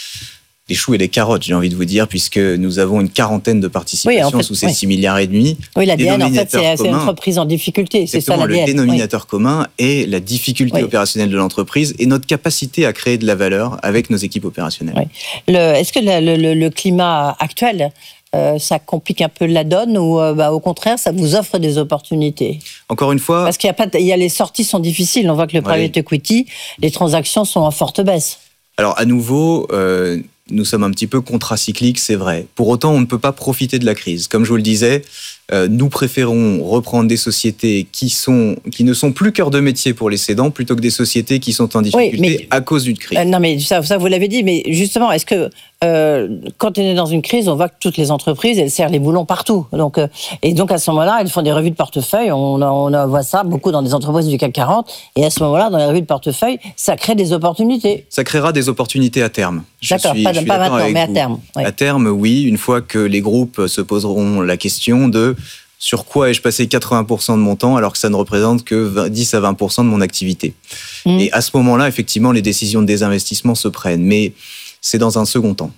Q: des choux et des carottes, j'ai envie de vous dire, puisque nous avons une quarantaine de participations oui, en fait, sous ces oui. six milliards et demi.
A: Oui, l'A D N, en fait, c'est, c'est une entreprise en difficulté, c'est ça l'A D N.
Q: Le dénominateur oui. commun est la difficulté oui. opérationnelle de l'entreprise et notre capacité à créer de la valeur avec nos équipes opérationnelles. Oui.
A: Le, est-ce que le, le, le climat actuel, euh, ça complique un peu la donne ou euh, bah, au contraire, ça vous offre des opportunités ?
Q: Encore une fois...
A: Parce qu'il y a pas, il y a les sorties sont difficiles. On voit que le private oui. equity, les transactions sont en forte baisse.
Q: Alors, à nouveau... Euh, Nous sommes un petit peu contracycliques, c'est vrai. Pour autant, on ne peut pas profiter de la crise. Comme je vous le disais, euh, nous préférons reprendre des sociétés qui, sont, qui ne sont plus cœur de métier pour les cédants plutôt que des sociétés qui sont en difficulté oui, mais, à cause d'une crise.
A: Euh, non, mais ça, ça, vous l'avez dit, mais justement, est-ce que euh, quand on est dans une crise, on voit que toutes les entreprises, elles serrent les boulons partout. Donc, euh, et donc, à ce moment-là, elles font des revues de portefeuille. On, on, on voit ça beaucoup dans des entreprises du C A C quarante. Et à ce moment-là, dans les revues de portefeuille, ça crée des opportunités.
Q: Ça créera des opportunités à terme. Je
A: D'accord,
Q: suis,
A: pas,
Q: je suis
A: pas maintenant, mais à
Q: vous.
A: terme. Oui.
Q: À terme, oui, une fois que les groupes se poseront la question de sur quoi ai-je passé quatre-vingts pour cent de mon temps alors que ça ne représente que dix à vingt pour cent de mon activité. Mmh. Et à ce moment-là, effectivement, les décisions de désinvestissement se prennent, mais c'est dans un second temps.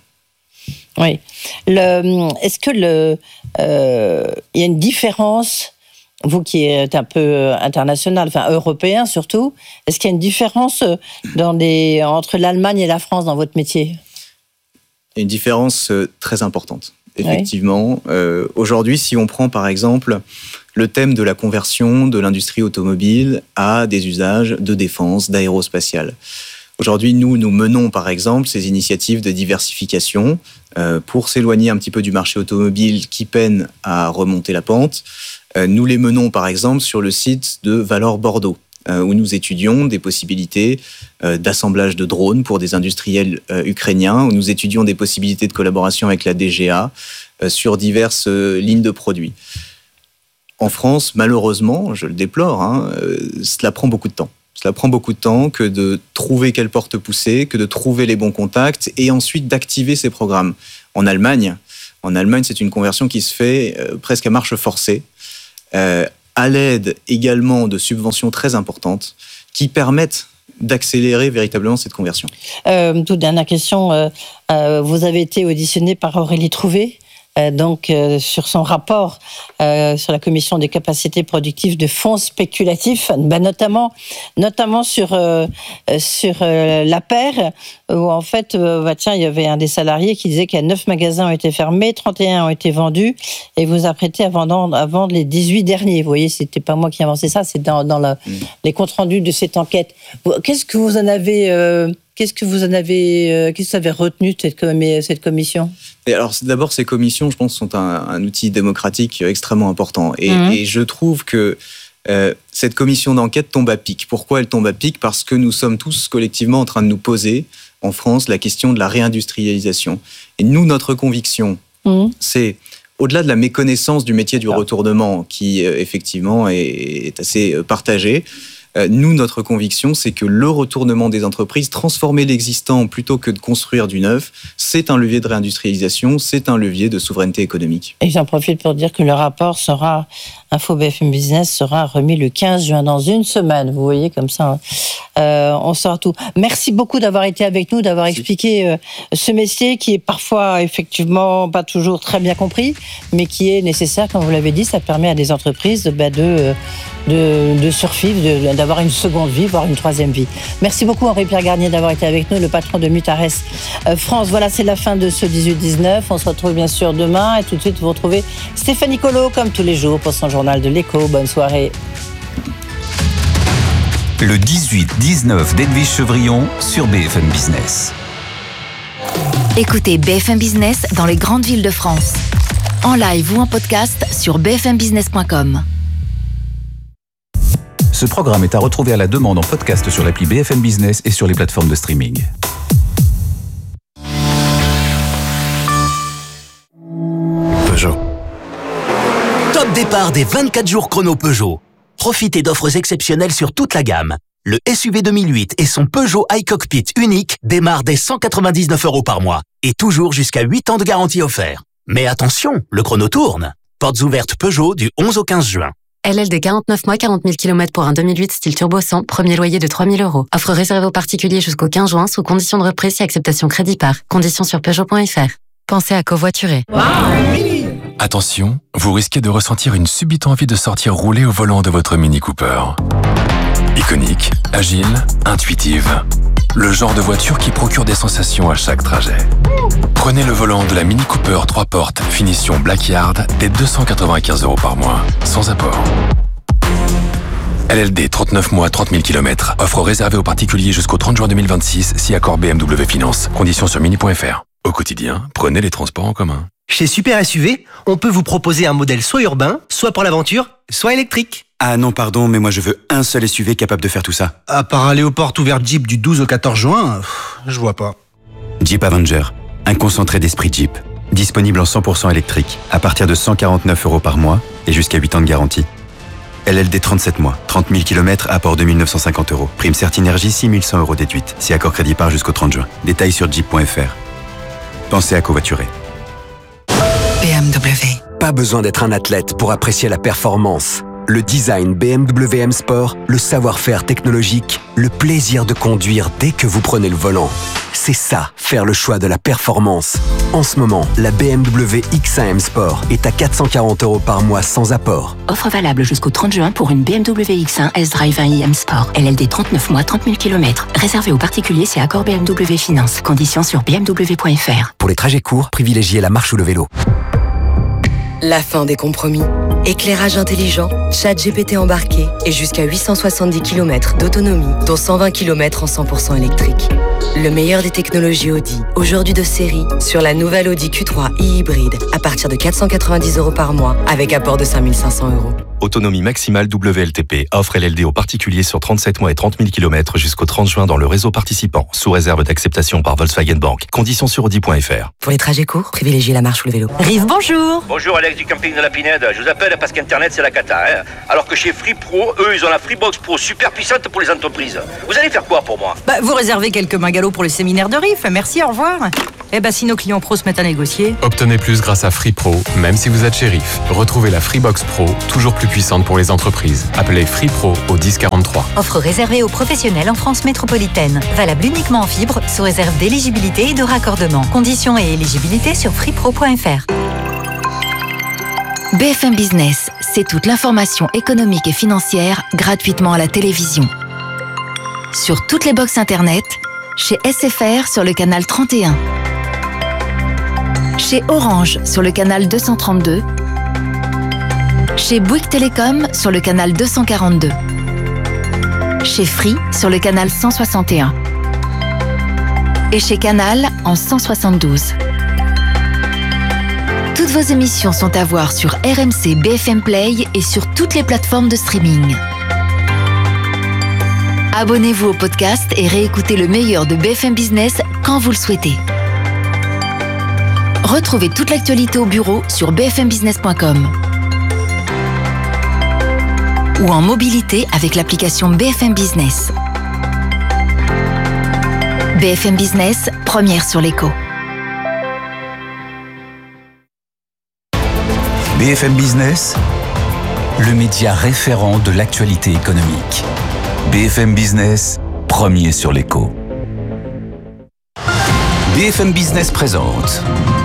A: Oui. Le, est-ce que le, euh, y a une différence, vous qui êtes un peu international, enfin européen surtout, est-ce qu'il y a une différence dans des, entre l'Allemagne et la France dans votre métier ?
Q: Il y a une différence très importante. Effectivement, oui. euh, aujourd'hui, si on prend par exemple le thème de la conversion de l'industrie automobile à des usages de défense, d'aérospatiale. Aujourd'hui, nous, nous menons par exemple ces initiatives de diversification euh, pour s'éloigner un petit peu du marché automobile qui peine à remonter la pente. Euh, nous les menons par exemple sur le site de Valor Bordeaux, euh, où nous étudions des possibilités euh, d'assemblage de drones pour des industriels euh, ukrainiens, où nous étudions des possibilités de collaboration avec la D G A, euh, sur diverses euh, lignes de produits. En France, malheureusement, je le déplore, hein, euh, cela prend beaucoup de temps. Cela prend beaucoup de temps que de trouver quelle porte pousser, que de trouver les bons contacts et ensuite d'activer ces programmes. En Allemagne, en Allemagne, c'est une conversion qui se fait euh, presque à marche forcée, euh, à l'aide également de subventions très importantes qui permettent d'accélérer véritablement cette conversion.
A: Euh, toute dernière question, euh, euh, vous avez été auditionné par Aurélie Trouvé, euh, donc euh, sur son rapport euh, sur la commission des capacités productives de fonds spéculatifs, ben, notamment, notamment sur, euh, sur euh, l'A P E R, où en fait, euh, bah, tiens, il y avait un des salariés qui disait qu'il y a neuf magasins ont été fermés, trente et un ont été vendus, et vous apprêtez à vendre, à vendre les dix-huit derniers. Vous voyez, c'était pas moi qui ai avancé ça, c'est dans, dans la, mmh. les comptes rendus de cette enquête. Qu'est-ce que vous en avez, euh, qu'est-ce que vous en avez, euh, qu'est-ce que vous avez retenu de cette, com- cette commission ?
Q: Et alors, d'abord, ces commissions, je pense, sont un, un outil démocratique extrêmement important. Et, mmh. et je trouve que euh, cette commission d'enquête tombe à pic. Pourquoi elle tombe à pic ? Parce que nous sommes tous collectivement en train de nous poser, en France, la question de la réindustrialisation. Et nous, notre conviction, mmh. c'est, au-delà de la méconnaissance du métier du retournement, qui, euh, effectivement, est, est assez partagée, nous, notre conviction, c'est que le retournement des entreprises, transformer l'existant plutôt que de construire du neuf, c'est un levier de réindustrialisation, c'est un levier de souveraineté économique.
A: Et j'en profite pour dire que le rapport sera, Info B F M Business sera remis le quinze juin, dans une semaine. Vous voyez, comme ça, euh, on saura tout. Merci beaucoup d'avoir été avec nous, d'avoir Merci. expliqué euh, ce métier qui est parfois, effectivement, pas toujours très bien compris, mais qui est nécessaire, comme vous l'avez dit, ça permet à des entreprises bah, de... De, de survivre, de, d'avoir une seconde vie, voire une troisième vie. Merci beaucoup Henri-Pierre Garnier d'avoir été avec nous, le patron de Mutares euh, France. Voilà, c'est la fin de ce dix-huit dix-neuf. On se retrouve bien sûr demain et tout de suite vous retrouvez Stéphanie Colo comme tous les jours pour son journal de l'écho. Bonne soirée.
C: Le dix-huit dix-neuf d'Edwige Chevrillon sur B F M Business.
H: Écoutez B F M Business dans les grandes villes de France. En live ou en podcast sur b f m business point com.
C: Ce programme est à retrouver à la demande en podcast sur l'appli B F M Business et sur les plateformes de streaming.
R: Peugeot. Top départ des vingt-quatre jours chrono Peugeot. Profitez d'offres exceptionnelles sur toute la gamme. Le S U V deux mille huit et son Peugeot iCockpit unique démarrent dès cent quatre-vingt-dix-neuf euros par mois et toujours jusqu'à huit ans de garantie offerte. Mais attention, le chrono tourne. Portes ouvertes Peugeot du onze au quinze juin.
E: L L D quarante-neuf mois, quarante mille kilomètres pour un deux mille huit style turbo cent, premier loyer de trois mille euros. Offre réservée aux particuliers jusqu'au quinze juin sous condition de reprise et acceptation crédit par. Conditions sur Peugeot point F R. Pensez à covoiturer. Wow.
S: Attention, vous risquez de ressentir une subite envie de sortir rouler au volant de votre Mini Cooper. Iconique, agile, intuitive. Le genre de voiture qui procure des sensations à chaque trajet. Prenez le volant de la Mini Cooper trois portes, finition Blackyard, dès deux cent quatre-vingt-quinze euros par mois, sans apport. L L D trente-neuf mois, trente mille kilomètres. Offre réservée aux particuliers jusqu'au trente juin deux mille vingt-six, si accord B M W Finance. Conditions sur mini point F R. Au quotidien, prenez les transports en commun.
T: Chez Super S U V, on peut vous proposer un modèle soit urbain, soit pour l'aventure, soit électrique.
U: Ah non, pardon, mais moi je veux un seul S U V capable de faire tout ça.
T: À part aller aux portes ouvertes Jeep du douze au quatorze juin, pff, je vois pas.
U: Jeep Avenger, un concentré d'esprit Jeep. Disponible en cent pour cent électrique, à partir de cent quarante-neuf euros par mois et jusqu'à huit ans de garantie. L L D trente-sept mois, trente mille kilomètres, apport deux mille neuf cent cinquante euros. Prime Certinergie, six mille cent euros déduite. Si accord crédit par jusqu'au trente juin. Détails sur jeep point F R. Pensez à covoiturer.
M: B M W. Pas besoin d'être un athlète pour apprécier la performance. Le design B M W M Sport, le savoir-faire technologique, le plaisir de conduire dès que vous prenez le volant. C'est ça, faire le choix de la performance. En ce moment, la B M W X un M Sport est à quatre cent quarante euros par mois sans apport.
N: Offre valable jusqu'au trente juin pour une B M W X un S-Drive un i M Sport. L L D trente-neuf mois, trente mille kilomètres. Réservé aux particuliers, c'est accord B M W Finance. Conditions sur b m w point f r.
M: Pour les trajets courts, privilégiez la marche ou le vélo.
K: La fin des compromis. Éclairage intelligent, ChatGPT embarqué et jusqu'à huit cent soixante-dix kilomètres d'autonomie, dont cent vingt kilomètres en cent pour cent électrique. Le meilleur des technologies Audi, aujourd'hui de série, sur la nouvelle Audi Q trois e-hybride, à partir de quatre cent quatre-vingt-dix euros par mois, avec apport de cinq mille cinq cents euros.
L: Autonomie maximale W L T P. Offre L L D aux particuliers sur trente-sept mois et trente mille kilomètres jusqu'au trente juin dans le réseau participant, sous réserve d'acceptation par Volkswagen Bank. Conditions sur audi point f r.
K: Pour les trajets courts, privilégiez la marche ou le vélo.
B: Rive, bonjour.
V: Bonjour Alex du camping de la Pinède. Je vous appelle parce qu'Internet c'est la cata. Hein, alors que chez Free Pro, eux, ils ont la Freebox Pro super puissante pour les entreprises. Vous allez faire quoi pour moi?
B: Bah, vous réservez quelques bungalows pour le séminaire de Riff. Merci, au revoir. Eh ben, si nos clients pros se mettent à négocier.
F: Obtenez plus grâce à Free Pro, même si vous êtes chez Riff. Retrouvez la Freebox Pro, toujours plus puissante pour les entreprises. Appelez Free Pro au dix quarante-trois.
B: Offre réservée aux professionnels en France métropolitaine. Valable uniquement en fibre, sous réserve d'éligibilité et de raccordement. Conditions et éligibilité sur freepro point f r.
H: B F M Business, c'est toute l'information économique et financière gratuitement à la télévision. Sur toutes les box internet, chez S F R sur le canal trente et un. Chez Orange sur le canal deux cent trente-deux. Chez Bouygues Télécom sur le canal deux cent quarante-deux. Chez Free sur le canal cent soixante et un. Et chez Canal en cent soixante-douze. Toutes vos émissions sont à voir sur R M C B F M Play et sur toutes les plateformes de streaming. Abonnez-vous au podcast et réécoutez le meilleur de B F M Business quand vous le souhaitez. Retrouvez toute l'actualité au bureau sur b f m business point com ou en mobilité avec l'application B F M Business. B F M Business, première sur l'écho.
C: B F M Business, le média référent de l'actualité économique. B F M Business, premier sur l'écho. B F M Business présente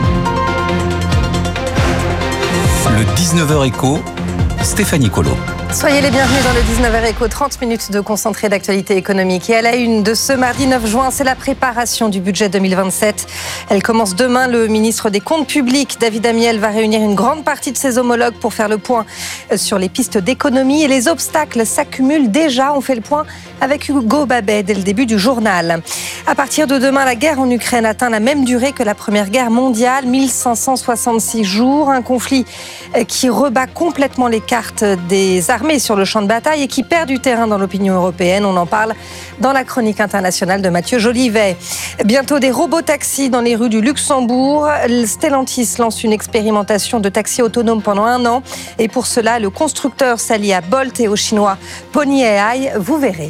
C: le dix-neuf heures Écho, Stéphanie Colo.
W: Soyez les bienvenus dans le dix-neuf heures Écho, trente minutes de concentré d'actualité économique. Et à la une de ce mardi neuf juin, c'est la préparation du budget deux mille vingt-sept. Elle commence demain. Le ministre des Comptes publics, David Amiel, va réunir une grande partie de ses homologues pour faire le point sur les pistes d'économie. Et les obstacles s'accumulent déjà. On fait le point avec Hugo Babet dès le début du journal. À partir de demain, la guerre en Ukraine atteint la même durée que la Première Guerre mondiale, mille cinq cent soixante-six jours. Un conflit qui rebat complètement les cartes des armées sur le champ de bataille et qui perd du terrain dans l'opinion européenne. On en parle dans la chronique internationale de Mathieu Jolivet. Bientôt des robotaxis dans les rues du Luxembourg. Stellantis lance une expérimentation de taxis autonomes pendant un an. Et pour cela, le constructeur s'allie à Bolt et au chinois Pony A I. Vous verrez.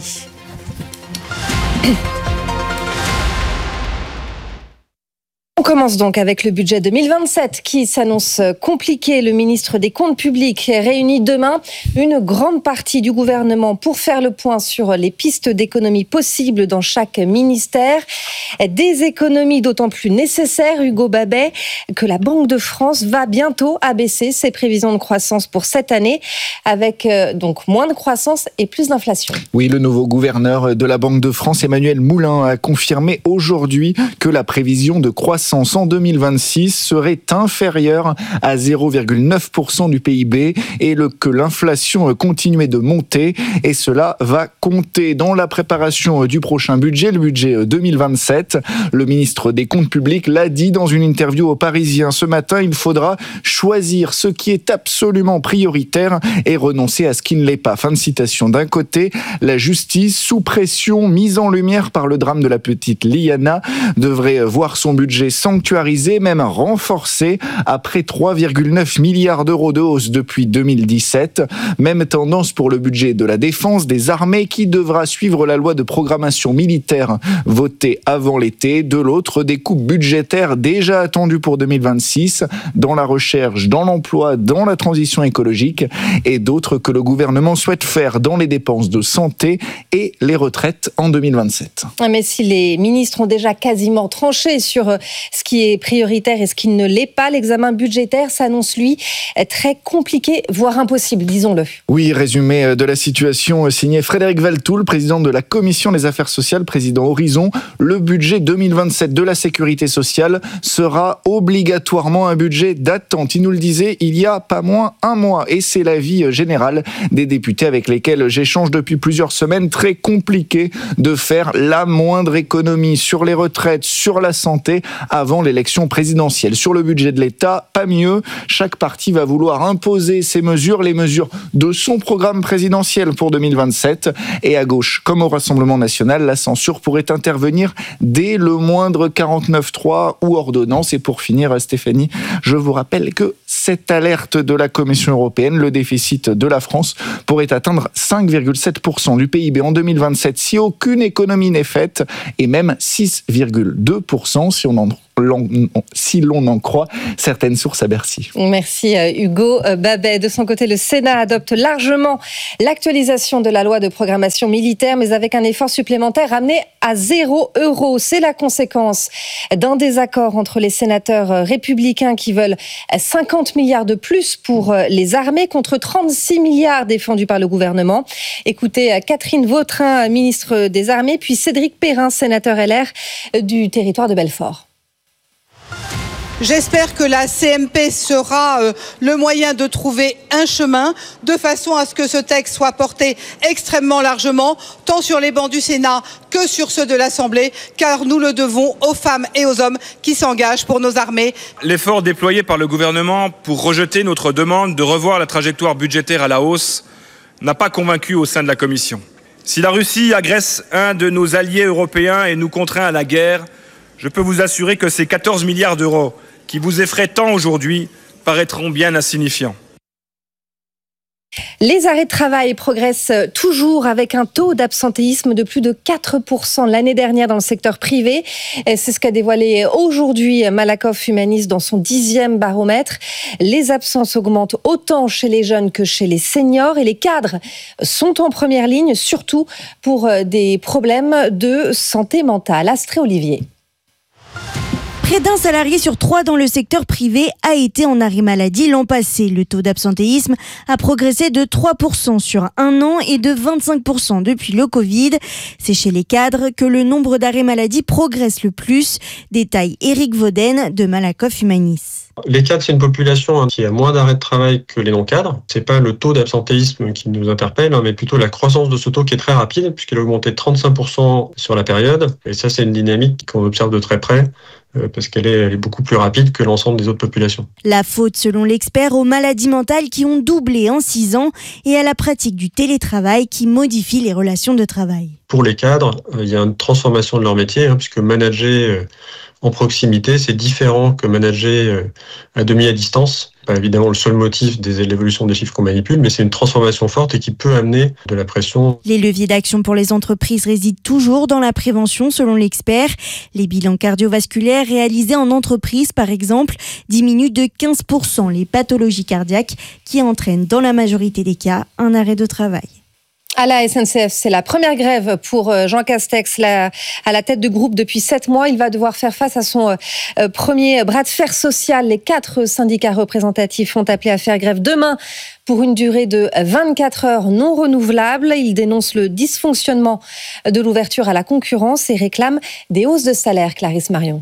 W: On commence donc avec le budget deux mille vingt-sept qui s'annonce compliqué. Le ministre des Comptes publics réunit demain une grande partie du gouvernement pour faire le point sur les pistes d'économie possibles dans chaque ministère. Des économies d'autant plus nécessaires, Hugo Babet, que la Banque de France va bientôt abaisser ses prévisions de croissance pour cette année avec donc moins de croissance et plus d'inflation.
X: Oui, le nouveau gouverneur de la Banque de France, Emmanuel Moulin, a confirmé aujourd'hui que la prévision de croissance en deux mille vingt-six serait inférieure à zéro virgule neuf pour cent du P I B et le, que l'inflation continuait de monter et cela va compter dans la préparation du prochain budget, le budget deux mille vingt-sept. Le ministre des Comptes publics l'a dit dans une interview aux Parisiens ce matin, il faudra choisir ce qui est absolument prioritaire et renoncer à ce qui ne l'est pas. Fin de citation. D'un côté, la justice, sous pression, mise en lumière par le drame de la petite Liana, devrait voir son budget sanctuarisé, même renforcé, après trois virgule neuf milliards d'euros de hausse depuis deux mille dix-sept. Même tendance pour le budget de la défense des armées qui devra suivre la loi de programmation militaire votée avant l'été. De l'autre, des coupes budgétaires déjà attendues pour deux mille vingt-six dans la recherche, dans l'emploi, dans la transition écologique et d'autres que le gouvernement souhaite faire dans les dépenses de santé et les retraites en deux mille vingt-sept.
W: Mais si les ministres ont déjà quasiment tranché sur ce qui est prioritaire et ce qui ne l'est pas, l'examen budgétaire s'annonce, lui, très compliqué, voire impossible, disons-le.
X: Oui, résumé de la situation signé Frédéric Valtoul, président de la Commission des affaires sociales, président Horizon. Le budget deux mille vingt-sept de la sécurité sociale sera obligatoirement un budget d'attente. Il nous le disait il y a pas moins un mois et c'est l'avis général des députés avec lesquels j'échange depuis plusieurs semaines. Très compliqué de faire la moindre économie sur les retraites, sur la santé, avant l'élection présidentielle. Sur le budget de l'État, pas mieux. Chaque parti va vouloir imposer ses mesures, les mesures de son programme présidentiel pour deux mille vingt-sept. Et à gauche, comme au Rassemblement national, la censure pourrait intervenir dès le moindre quarante-neuf trois ou ordonnance. Et pour finir, Stéphanie, je vous rappelle que cette alerte de la Commission européenne, le déficit de la France pourrait atteindre cinq virgule sept pour cent du P I B en deux mille vingt-sept si aucune économie n'est faite, et même six virgule deux pour cent si on en si l'on en croit certaines sources à Bercy.
W: Merci Hugo Babet. De son côté, le Sénat adopte largement l'actualisation de la loi de programmation militaire, mais avec un effort supplémentaire ramené à zéro euro. C'est la conséquence d'un désaccord entre les sénateurs républicains qui veulent cinquante milliards de plus pour les armées contre trente-six milliards défendus par le gouvernement. Écoutez Catherine Vautrin, ministre des Armées, puis Cédric Perrin, sénateur L R du territoire de Belfort.
D: J'espère que la C M P sera euh, le moyen de trouver un chemin de façon à ce que ce texte soit porté extrêmement largement, tant sur les bancs du Sénat que sur ceux de l'Assemblée, car nous le devons aux femmes et aux hommes qui s'engagent pour nos armées.
G: L'effort déployé par le gouvernement pour rejeter notre demande de revoir la trajectoire budgétaire à la hausse n'a pas convaincu au sein de la Commission. Si la Russie agresse un de nos alliés européens et nous contraint à la guerre, je peux vous assurer que ces quatorze milliards d'euros qui vous effraient tant aujourd'hui paraîtront bien insignifiants.
W: Les arrêts de travail progressent toujours avec un taux d'absentéisme de plus de quatre pour cent l'année dernière dans le secteur privé. C'est ce qu'a dévoilé aujourd'hui Malakoff Humanis dans son dixième baromètre. Les absences augmentent autant chez les jeunes que chez les seniors et les cadres sont en première ligne, surtout pour des problèmes de santé mentale. Astrée Olivier.
I: Près d'un salarié sur trois dans le secteur privé a été en arrêt maladie l'an passé. Le taux d'absentéisme a progressé de trois pour cent sur un an et de vingt-cinq pour cent depuis le Covid. C'est chez les cadres que le nombre d'arrêts maladie progresse le plus. Détaille Éric Vaudaine de Malakoff Humanis.
J: Les cadres, c'est une population qui a moins d'arrêts de travail que les non-cadres. C'est pas le taux d'absentéisme qui nous interpelle, mais plutôt la croissance de ce taux qui est très rapide, puisqu'il a augmenté de trente-cinq pour cent sur la période. Et ça, c'est une dynamique qu'on observe de très près, parce qu'elle est, elle est beaucoup plus rapide que l'ensemble des autres populations.
I: La faute, selon l'expert, aux maladies mentales qui ont doublé en six ans et à la pratique du télétravail qui modifie les relations de travail.
J: Pour les cadres, il y a une transformation de leur métier, hein, puisque manager en proximité, c'est différent que manager à demi à distance. Pas évidemment le seul motif de l'évolution des chiffres qu'on manipule, mais c'est une transformation forte et qui peut amener de la pression.
I: Les leviers d'action pour les entreprises résident toujours dans la prévention, selon l'expert. Les bilans cardiovasculaires réalisés en entreprise, par exemple, diminuent de quinze pour cent les pathologies cardiaques qui entraînent dans la majorité des cas un arrêt de travail.
W: À la S N C F, c'est la première grève pour Jean Castex, la, à la tête de groupe depuis sept mois. Il va devoir faire face à son euh, premier bras de fer social. Les quatre syndicats représentatifs ont appelé à faire grève demain pour une durée de vingt-quatre heures non renouvelable. Ils dénoncent le dysfonctionnement de l'ouverture à la concurrence et réclament des hausses de salaire. Clarisse Marion.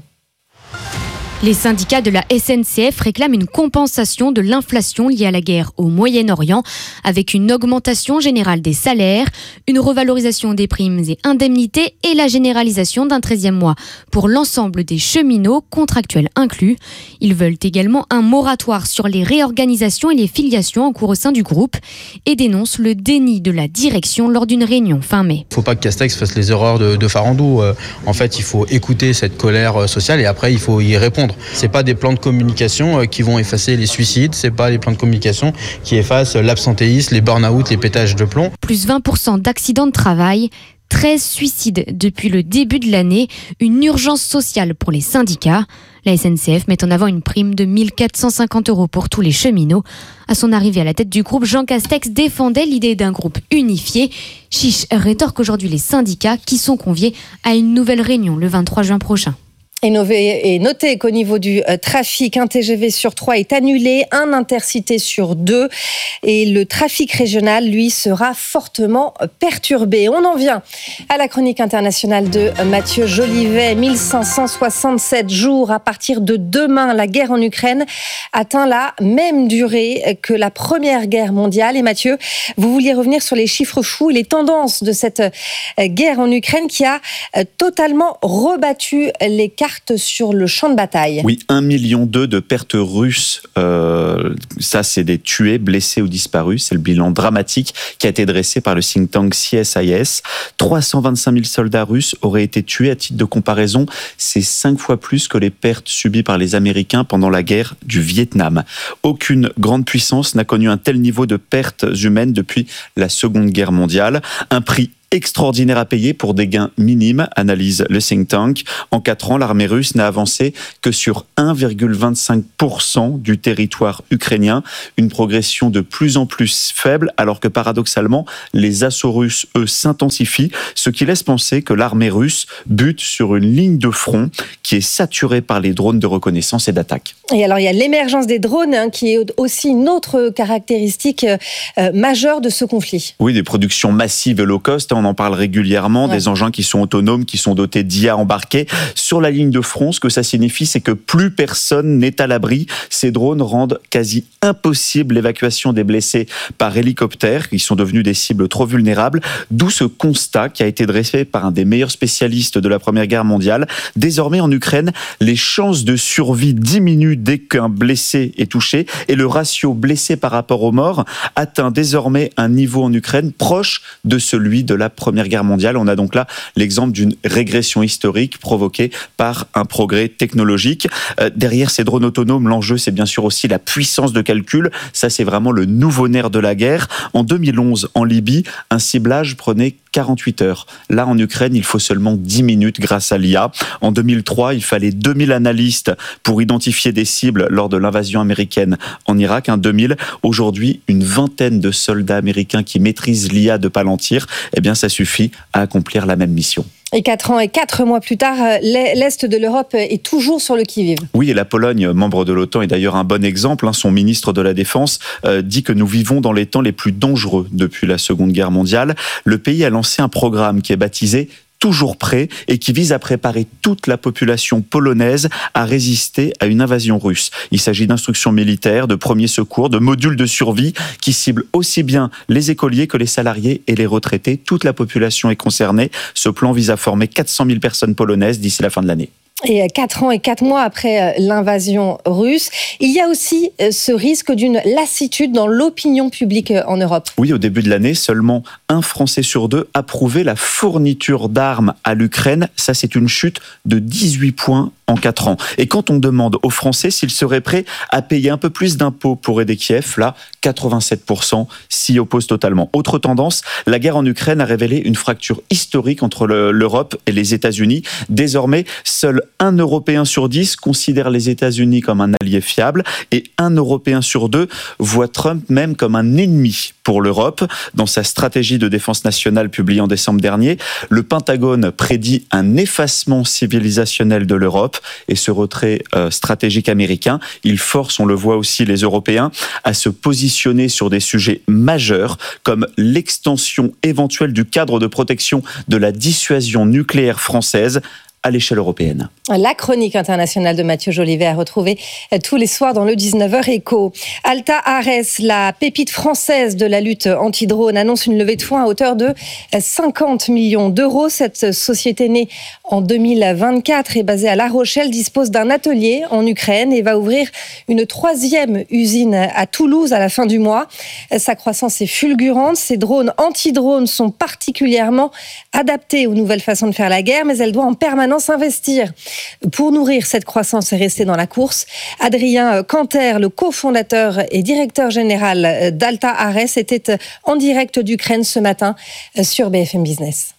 Y: Les syndicats de la S N C F réclament une compensation de l'inflation liée à la guerre au Moyen-Orient, avec une augmentation générale des salaires, une revalorisation des primes et indemnités et la généralisation d'un treizième mois pour l'ensemble des cheminots, contractuels inclus. Ils veulent également un moratoire sur les réorganisations et les filiations en cours au sein du groupe et dénoncent le déni de la direction lors d'une réunion fin mai.
Z: Il ne faut pas que Castex fasse les erreurs de, de Farandou. En fait, il faut écouter cette colère sociale et après, il faut y répondre. C'est pas des plans de communication qui vont effacer les suicides, c'est pas des plans de communication qui effacent l'absentéisme, les burn-out, les pétages de plomb.
Y: Plus vingt pour cent d'accidents de travail, treize suicides depuis le début de l'année, une urgence sociale pour les syndicats. La S N C F met en avant une prime de mille quatre cent cinquante euros pour tous les cheminots. À son arrivée à la tête du groupe, Jean Castex défendait l'idée d'un groupe unifié. Chiche rétorque aujourd'hui les syndicats qui sont conviés à une nouvelle réunion le vingt-trois juin prochain.
W: Et notez qu'au niveau du trafic, un T G V sur trois est annulé, un Intercité sur deux. Et le trafic régional, lui, sera fortement perturbé. On en vient à la chronique internationale de Mathieu Jolivet. mille cinq cent soixante-sept jours à partir de demain. La guerre en Ukraine atteint la même durée que la Première Guerre mondiale. Et Mathieu, vous vouliez revenir sur les chiffres fous et les tendances de cette guerre en Ukraine qui a totalement rebattu les cartes pertes sur le champ de bataille.
X: Oui, un million deux de pertes russes. Euh, ça, c'est des tués, blessés ou disparus. C'est le bilan dramatique qui a été dressé par le think tank C S I S. trois cent vingt-cinq mille soldats russes auraient été tués. À titre de comparaison, c'est cinq fois plus que les pertes subies par les Américains pendant la guerre du Vietnam. Aucune grande puissance n'a connu un tel niveau de pertes humaines depuis la Seconde Guerre mondiale. Un prix extraordinaire à payer pour des gains minimes, analyse le think tank. En quatre ans, l'armée russe n'a avancé que sur un virgule vingt-cinq pour cent du territoire ukrainien, une progression de plus en plus faible, alors que paradoxalement, les assauts russes, eux, s'intensifient, ce qui laisse penser que l'armée russe bute sur une ligne de front qui est saturée par les drones de reconnaissance et d'attaque.
W: Et alors, il y a l'émergence des drones, hein, qui est aussi une autre caractéristique euh, majeure de ce conflit.
X: Oui, des productions massives et low cost, on en parle régulièrement, ouais. Des engins qui sont autonomes, qui sont dotés d'I A embarqués. Sur la ligne de front, ce que ça signifie, c'est que plus personne n'est à l'abri. Ces drones rendent quasi impossible l'évacuation des blessés par hélicoptère. Ils sont devenus des cibles trop vulnérables. D'où ce constat qui a été dressé par un des meilleurs spécialistes de la Première Guerre mondiale. Désormais, en Ukraine, les chances de survie diminuent dès qu'un blessé est touché et le ratio blessé par rapport aux morts atteint désormais un niveau en Ukraine proche de celui de la Première Guerre mondiale. On a donc là l'exemple d'une régression historique provoquée par un progrès technologique. Euh, derrière ces drones autonomes, l'enjeu, c'est bien sûr aussi la puissance de calcul. Ça, c'est vraiment le nouveau nerf de la guerre. En deux mille onze, en Libye, un ciblage prenait quarante-huit heures. Là, en Ukraine, il faut seulement dix minutes grâce à l'I A. En deux mille trois, il fallait deux mille analystes pour identifier des cibles lors de l'invasion américaine en Irak. En deux mille, aujourd'hui, une vingtaine de soldats américains qui maîtrisent l'I A de Palantir, eh bien, ça suffit à accomplir la même mission.
W: Et quatre ans et quatre mois plus tard, l'Est de l'Europe est toujours sur le qui-vive.
X: Oui, et la Pologne, membre de l'OTAN, est d'ailleurs un bon exemple. Son ministre de la Défense euh, dit que nous vivons dans les temps les plus dangereux depuis la Seconde Guerre mondiale. Le pays a lancé un programme qui est baptisé toujours prêt et qui vise à préparer toute la population polonaise à résister à une invasion russe. Il s'agit d'instructions militaires, de premiers secours, de modules de survie qui ciblent aussi bien les écoliers que les salariés et les retraités. Toute la population est concernée. Ce plan vise à former quatre cent mille personnes polonaises d'ici la fin de l'année.
W: Et quatre ans et quatre mois après l'invasion russe, il y a aussi ce risque d'une lassitude dans l'opinion publique en Europe.
X: Oui, au début de l'année, seulement un Français sur deux approuvait la fourniture d'armes à l'Ukraine. Ça, c'est une chute de dix-huit points en quatre ans. Et quand on demande aux Français s'ils seraient prêts à payer un peu plus d'impôts pour aider Kiev, là, quatre-vingt-sept pour cent s'y opposent totalement. Autre tendance, la guerre en Ukraine a révélé une fracture historique entre le, l'Europe et les États-Unis. Désormais, seul un Européen sur dix considère les États-Unis comme un allié fiable et un Européen sur deux voit Trump même comme un ennemi pour l'Europe. Dans sa stratégie de défense nationale publiée en décembre dernier, le Pentagone prédit un effacement civilisationnel de l'Europe et ce retrait euh, stratégique américain, il force, on le voit aussi, les Européens à se positionner sur des sujets majeurs comme l'extension éventuelle du cadre de protection de la dissuasion nucléaire française à l'échelle européenne.
W: La chronique internationale de Mathieu Jolivet à retrouver tous les soirs dans le dix-neuf heures Écho. Alta Ares, la pépite française de la lutte anti-drone, annonce une levée de fonds à hauteur de cinquante millions d'euros. Cette société née en deux mille vingt-quatre et basée à La Rochelle dispose d'un atelier en Ukraine et va ouvrir une troisième usine à Toulouse à la fin du mois. Sa croissance est fulgurante. Ces drones anti-drones sont particulièrement adaptés aux nouvelles façons de faire la guerre, mais elle doit en permanence investir. Pour nourrir cette croissance et rester dans la course, Adrien Canter, le cofondateur et directeur général d'Alta Ares, était en direct d'Ukraine ce matin sur B F M Business.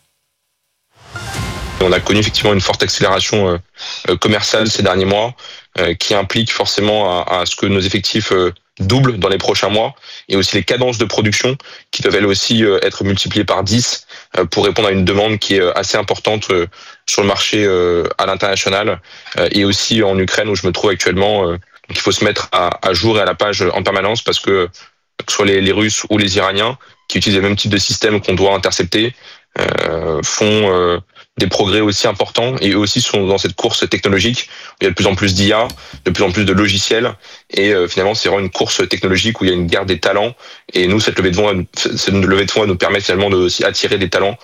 A: On a connu effectivement une forte accélération commerciale ces derniers mois qui implique forcément à ce que nos effectifs doublent dans les prochains mois et aussi les cadences de production qui peuvent elles aussi être multipliées par dix pour répondre à une demande qui est assez importante sur le marché à l'international et aussi en Ukraine où je me trouve actuellement. Donc il faut se mettre à, à jour et à la page en permanence parce que que ce soit les, les Russes ou les Iraniens qui utilisent le même type de système qu'on doit intercepter euh, font euh, des progrès aussi importants et eux aussi sont dans cette course technologique où il y a de plus en plus d'I A, de plus en plus de logiciels et euh, finalement c'est vraiment une course technologique où il y a une guerre des talents et nous cette levée de fonds, cette levée de fonds va nous permet finalement de aussi attirer des talents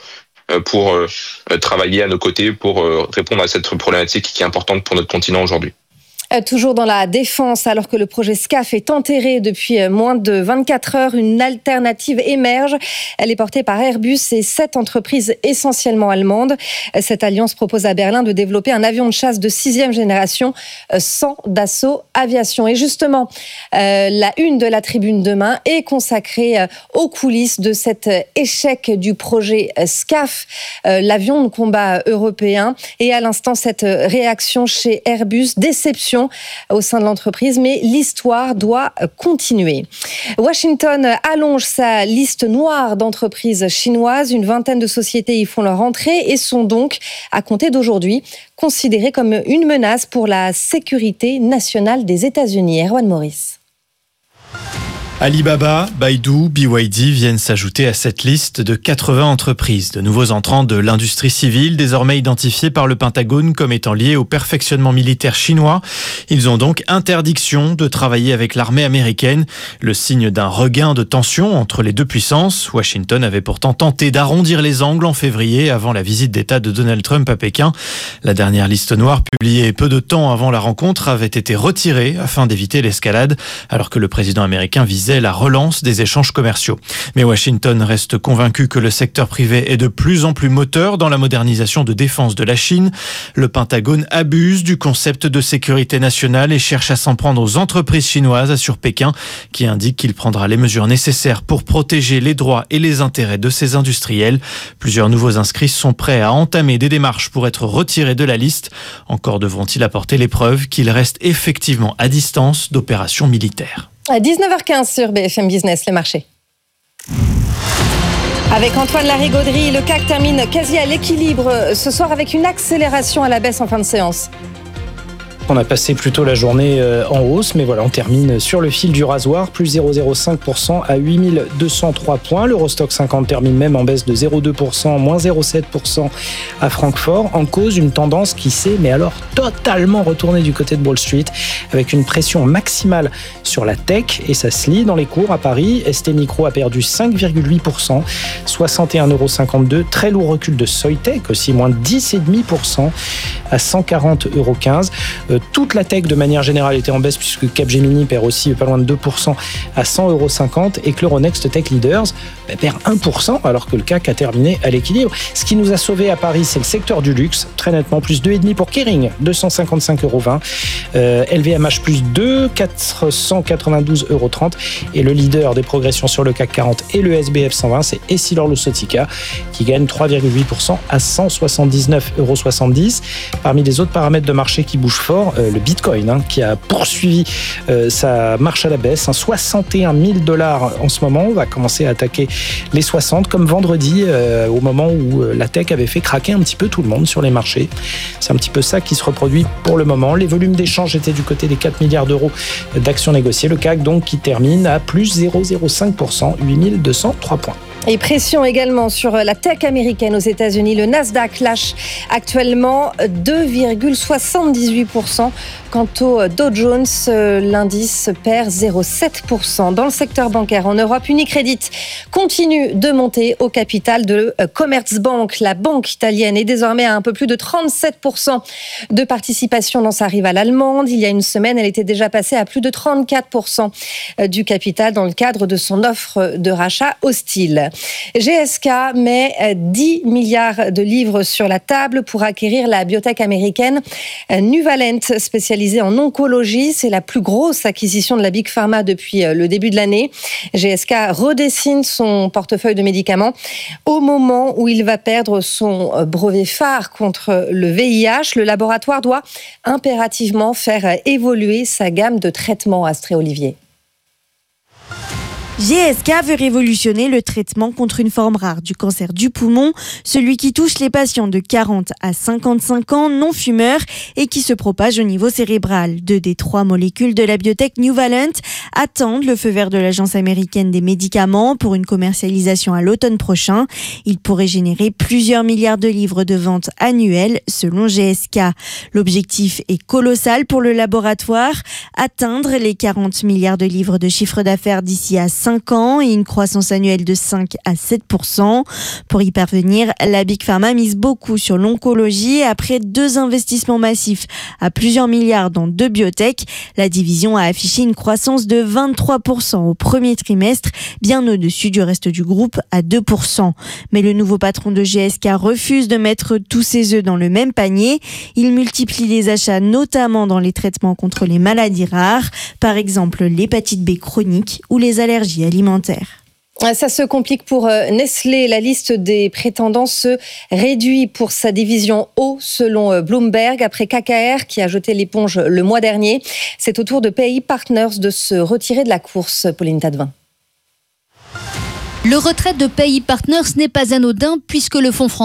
A: pour travailler à nos côtés pour répondre à cette problématique qui est importante pour notre continent aujourd'hui.
W: Toujours dans la défense, alors que le projet SCAF est enterré depuis moins de vingt-quatre heures, une alternative émerge. Elle est portée par Airbus et sept entreprises essentiellement allemandes. Cette alliance propose à Berlin de développer un avion de chasse de sixième génération sans Dassault Aviation. Et justement, euh, la une de la tribune demain est consacrée aux coulisses de cet échec du projet SCAF, euh, l'avion de combat européen. Et à l'instant, cette réaction chez Airbus, déception au sein de l'entreprise, mais l'histoire doit continuer. Washington allonge sa liste noire d'entreprises chinoises. Une vingtaine de sociétés y font leur entrée et sont donc, à compter d'aujourd'hui, considérées comme une menace pour la sécurité nationale des États-Unis. Erwan Morris.
E: Alibaba, Baidu, B Y D viennent s'ajouter à cette liste de quatre-vingts entreprises. De nouveaux entrants de l'industrie civile, désormais identifiés par le Pentagone comme étant liés au perfectionnement militaire chinois. Ils ont donc interdiction de travailler avec l'armée américaine, le signe d'un regain de tension entre les deux puissances. Washington avait pourtant tenté d'arrondir les angles en février avant la visite d'État de Donald Trump à Pékin. La dernière liste noire, publiée peu de temps avant la rencontre, avait été retirée afin d'éviter l'escalade, alors que le président américain visait la relance des échanges commerciaux. Mais Washington reste convaincu que le secteur privé est de plus en plus moteur dans la modernisation de défense de la Chine. Le Pentagone abuse du concept de sécurité nationale et cherche à s'en prendre aux entreprises chinoises, assure Pékin, qui indique qu'il prendra les mesures nécessaires pour protéger les droits et les intérêts de ses industriels. Plusieurs nouveaux inscrits sont prêts à entamer des démarches pour être retirés de la liste. Encore devront-ils apporter les preuves qu'ils restent effectivement à distance d'opérations militaires.
W: À dix-neuf heures quinze sur B F M Business, les marchés. Avec Antoine Larigauderie, le C A C termine quasi à l'équilibre ce soir avec une accélération à la baisse en fin de séance.
O: On a passé plutôt la journée en hausse, mais voilà, on termine sur le fil du rasoir, plus zéro virgule zéro cinq pour cent à huit mille deux cent trois points. L'Eurostock cinquante termine même en baisse de zéro virgule deux pour cent, moins zéro virgule sept pour cent à Francfort. En cause, une tendance qui s'est, mais alors, totalement retournée du côté de Wall Street, avec une pression maximale sur la tech, et ça se lit dans les cours à Paris. S T Micro a perdu cinq virgule huit pour cent, soixante et un euros cinquante-deux. Très lourd recul de Soitec, aussi moins dix virgule cinq pour cent à cent quarante euros quinze. Toute la tech de manière générale était en baisse puisque Capgemini perd aussi pas loin de deux pour cent à cent euros cinquante et que l'Euronext Tech Leaders bah, perd un pour cent alors que le C A C a terminé à l'équilibre. Ce qui nous a sauvés à Paris, c'est le secteur du luxe, très nettement plus deux virgule cinq pour Kering, deux cent cinquante-cinq euros vingt, euh, L V M H plus deux, quatre cent quatre-vingt-douze euros trente et le leader des progressions sur le C A C quarante et le S B F cent vingt, c'est Essilor-Luxottica qui gagne trois virgule huit pour cent à cent soixante-dix-neuf euros soixante-dix. Parmi les autres paramètres de marché qui bougent fort, euh, le Bitcoin hein, qui a poursuivi euh, sa marche à la baisse, hein, soixante et un mille dollars en ce moment. On va commencer à attaquer les soixante comme vendredi euh, au moment où euh, la tech avait fait craquer un petit peu tout le monde sur les marchés. C'est un petit peu ça qui se reproduit pour le moment. Les volumes d'échange étaient du côté des quatre milliards d'euros d'actions négociées. Le C A C donc qui termine à plus zéro virgule zéro cinq pour cent, huit mille deux cent trois points.
W: Et pression également sur la tech américaine aux États-Unis. Le Nasdaq lâche actuellement deux virgule soixante-dix-huit pour cent. Quant au Dow Jones, l'indice perd zéro virgule sept pour cent. Dans le secteur bancaire en Europe, Unicredit continue de monter au capital de Commerzbank. La banque italienne est désormais à un peu plus de trente-sept pour cent de participation dans sa rivale allemande. Il y a une semaine, elle était déjà passée à plus de trente-quatre pour cent du capital dans le cadre de son offre de rachat hostile. G S K met dix milliards de livres sur la table pour acquérir la biotech américaine Nuvalent, spécialisée en oncologie. C'est la plus grosse acquisition de la Big Pharma depuis le début de l'année. G S K redessine son portefeuille de médicaments au moment où il va perdre son brevet phare contre le V I H. Le laboratoire doit impérativement faire évoluer sa gamme de traitements. Astrée Olivier.
I: G S K veut révolutionner le traitement contre une forme rare du cancer du poumon, celui qui touche les patients de quarante à cinquante-cinq ans, non-fumeurs et qui se propage au niveau cérébral. Deux des trois molécules de la biotech Nuvalent attendent le feu vert de l'Agence américaine des médicaments pour une commercialisation à l'automne prochain. Il pourrait générer plusieurs milliards de livres de ventes annuelles selon G S K. L'objectif est colossal pour le laboratoire, atteindre les quarante milliards de livres de chiffre d'affaires d'ici à cinq cinq ans et une croissance annuelle de cinq à sept pour cent. Pour y parvenir, la Big Pharma mise beaucoup sur l'oncologie. Après deux investissements massifs à plusieurs milliards dans deux biotech, la division a affiché une croissance de vingt-trois pour cent au premier trimestre, bien au-dessus du reste du groupe à deux pour cent. Mais le nouveau patron de G S K refuse de mettre tous ses œufs dans le même panier. Il multiplie les achats, notamment dans les traitements contre les maladies rares, par exemple l'hépatite B chronique ou les allergies alimentaires.
W: Ça se complique pour Nestlé. La liste des prétendants se réduit pour sa division eau selon Bloomberg. Après K K R qui a jeté l'éponge le mois dernier, c'est au tour de P I Partners de se retirer de la course. Pauline Tadevin.
P: Le retrait de P I Partners n'est pas anodin puisque le fonds français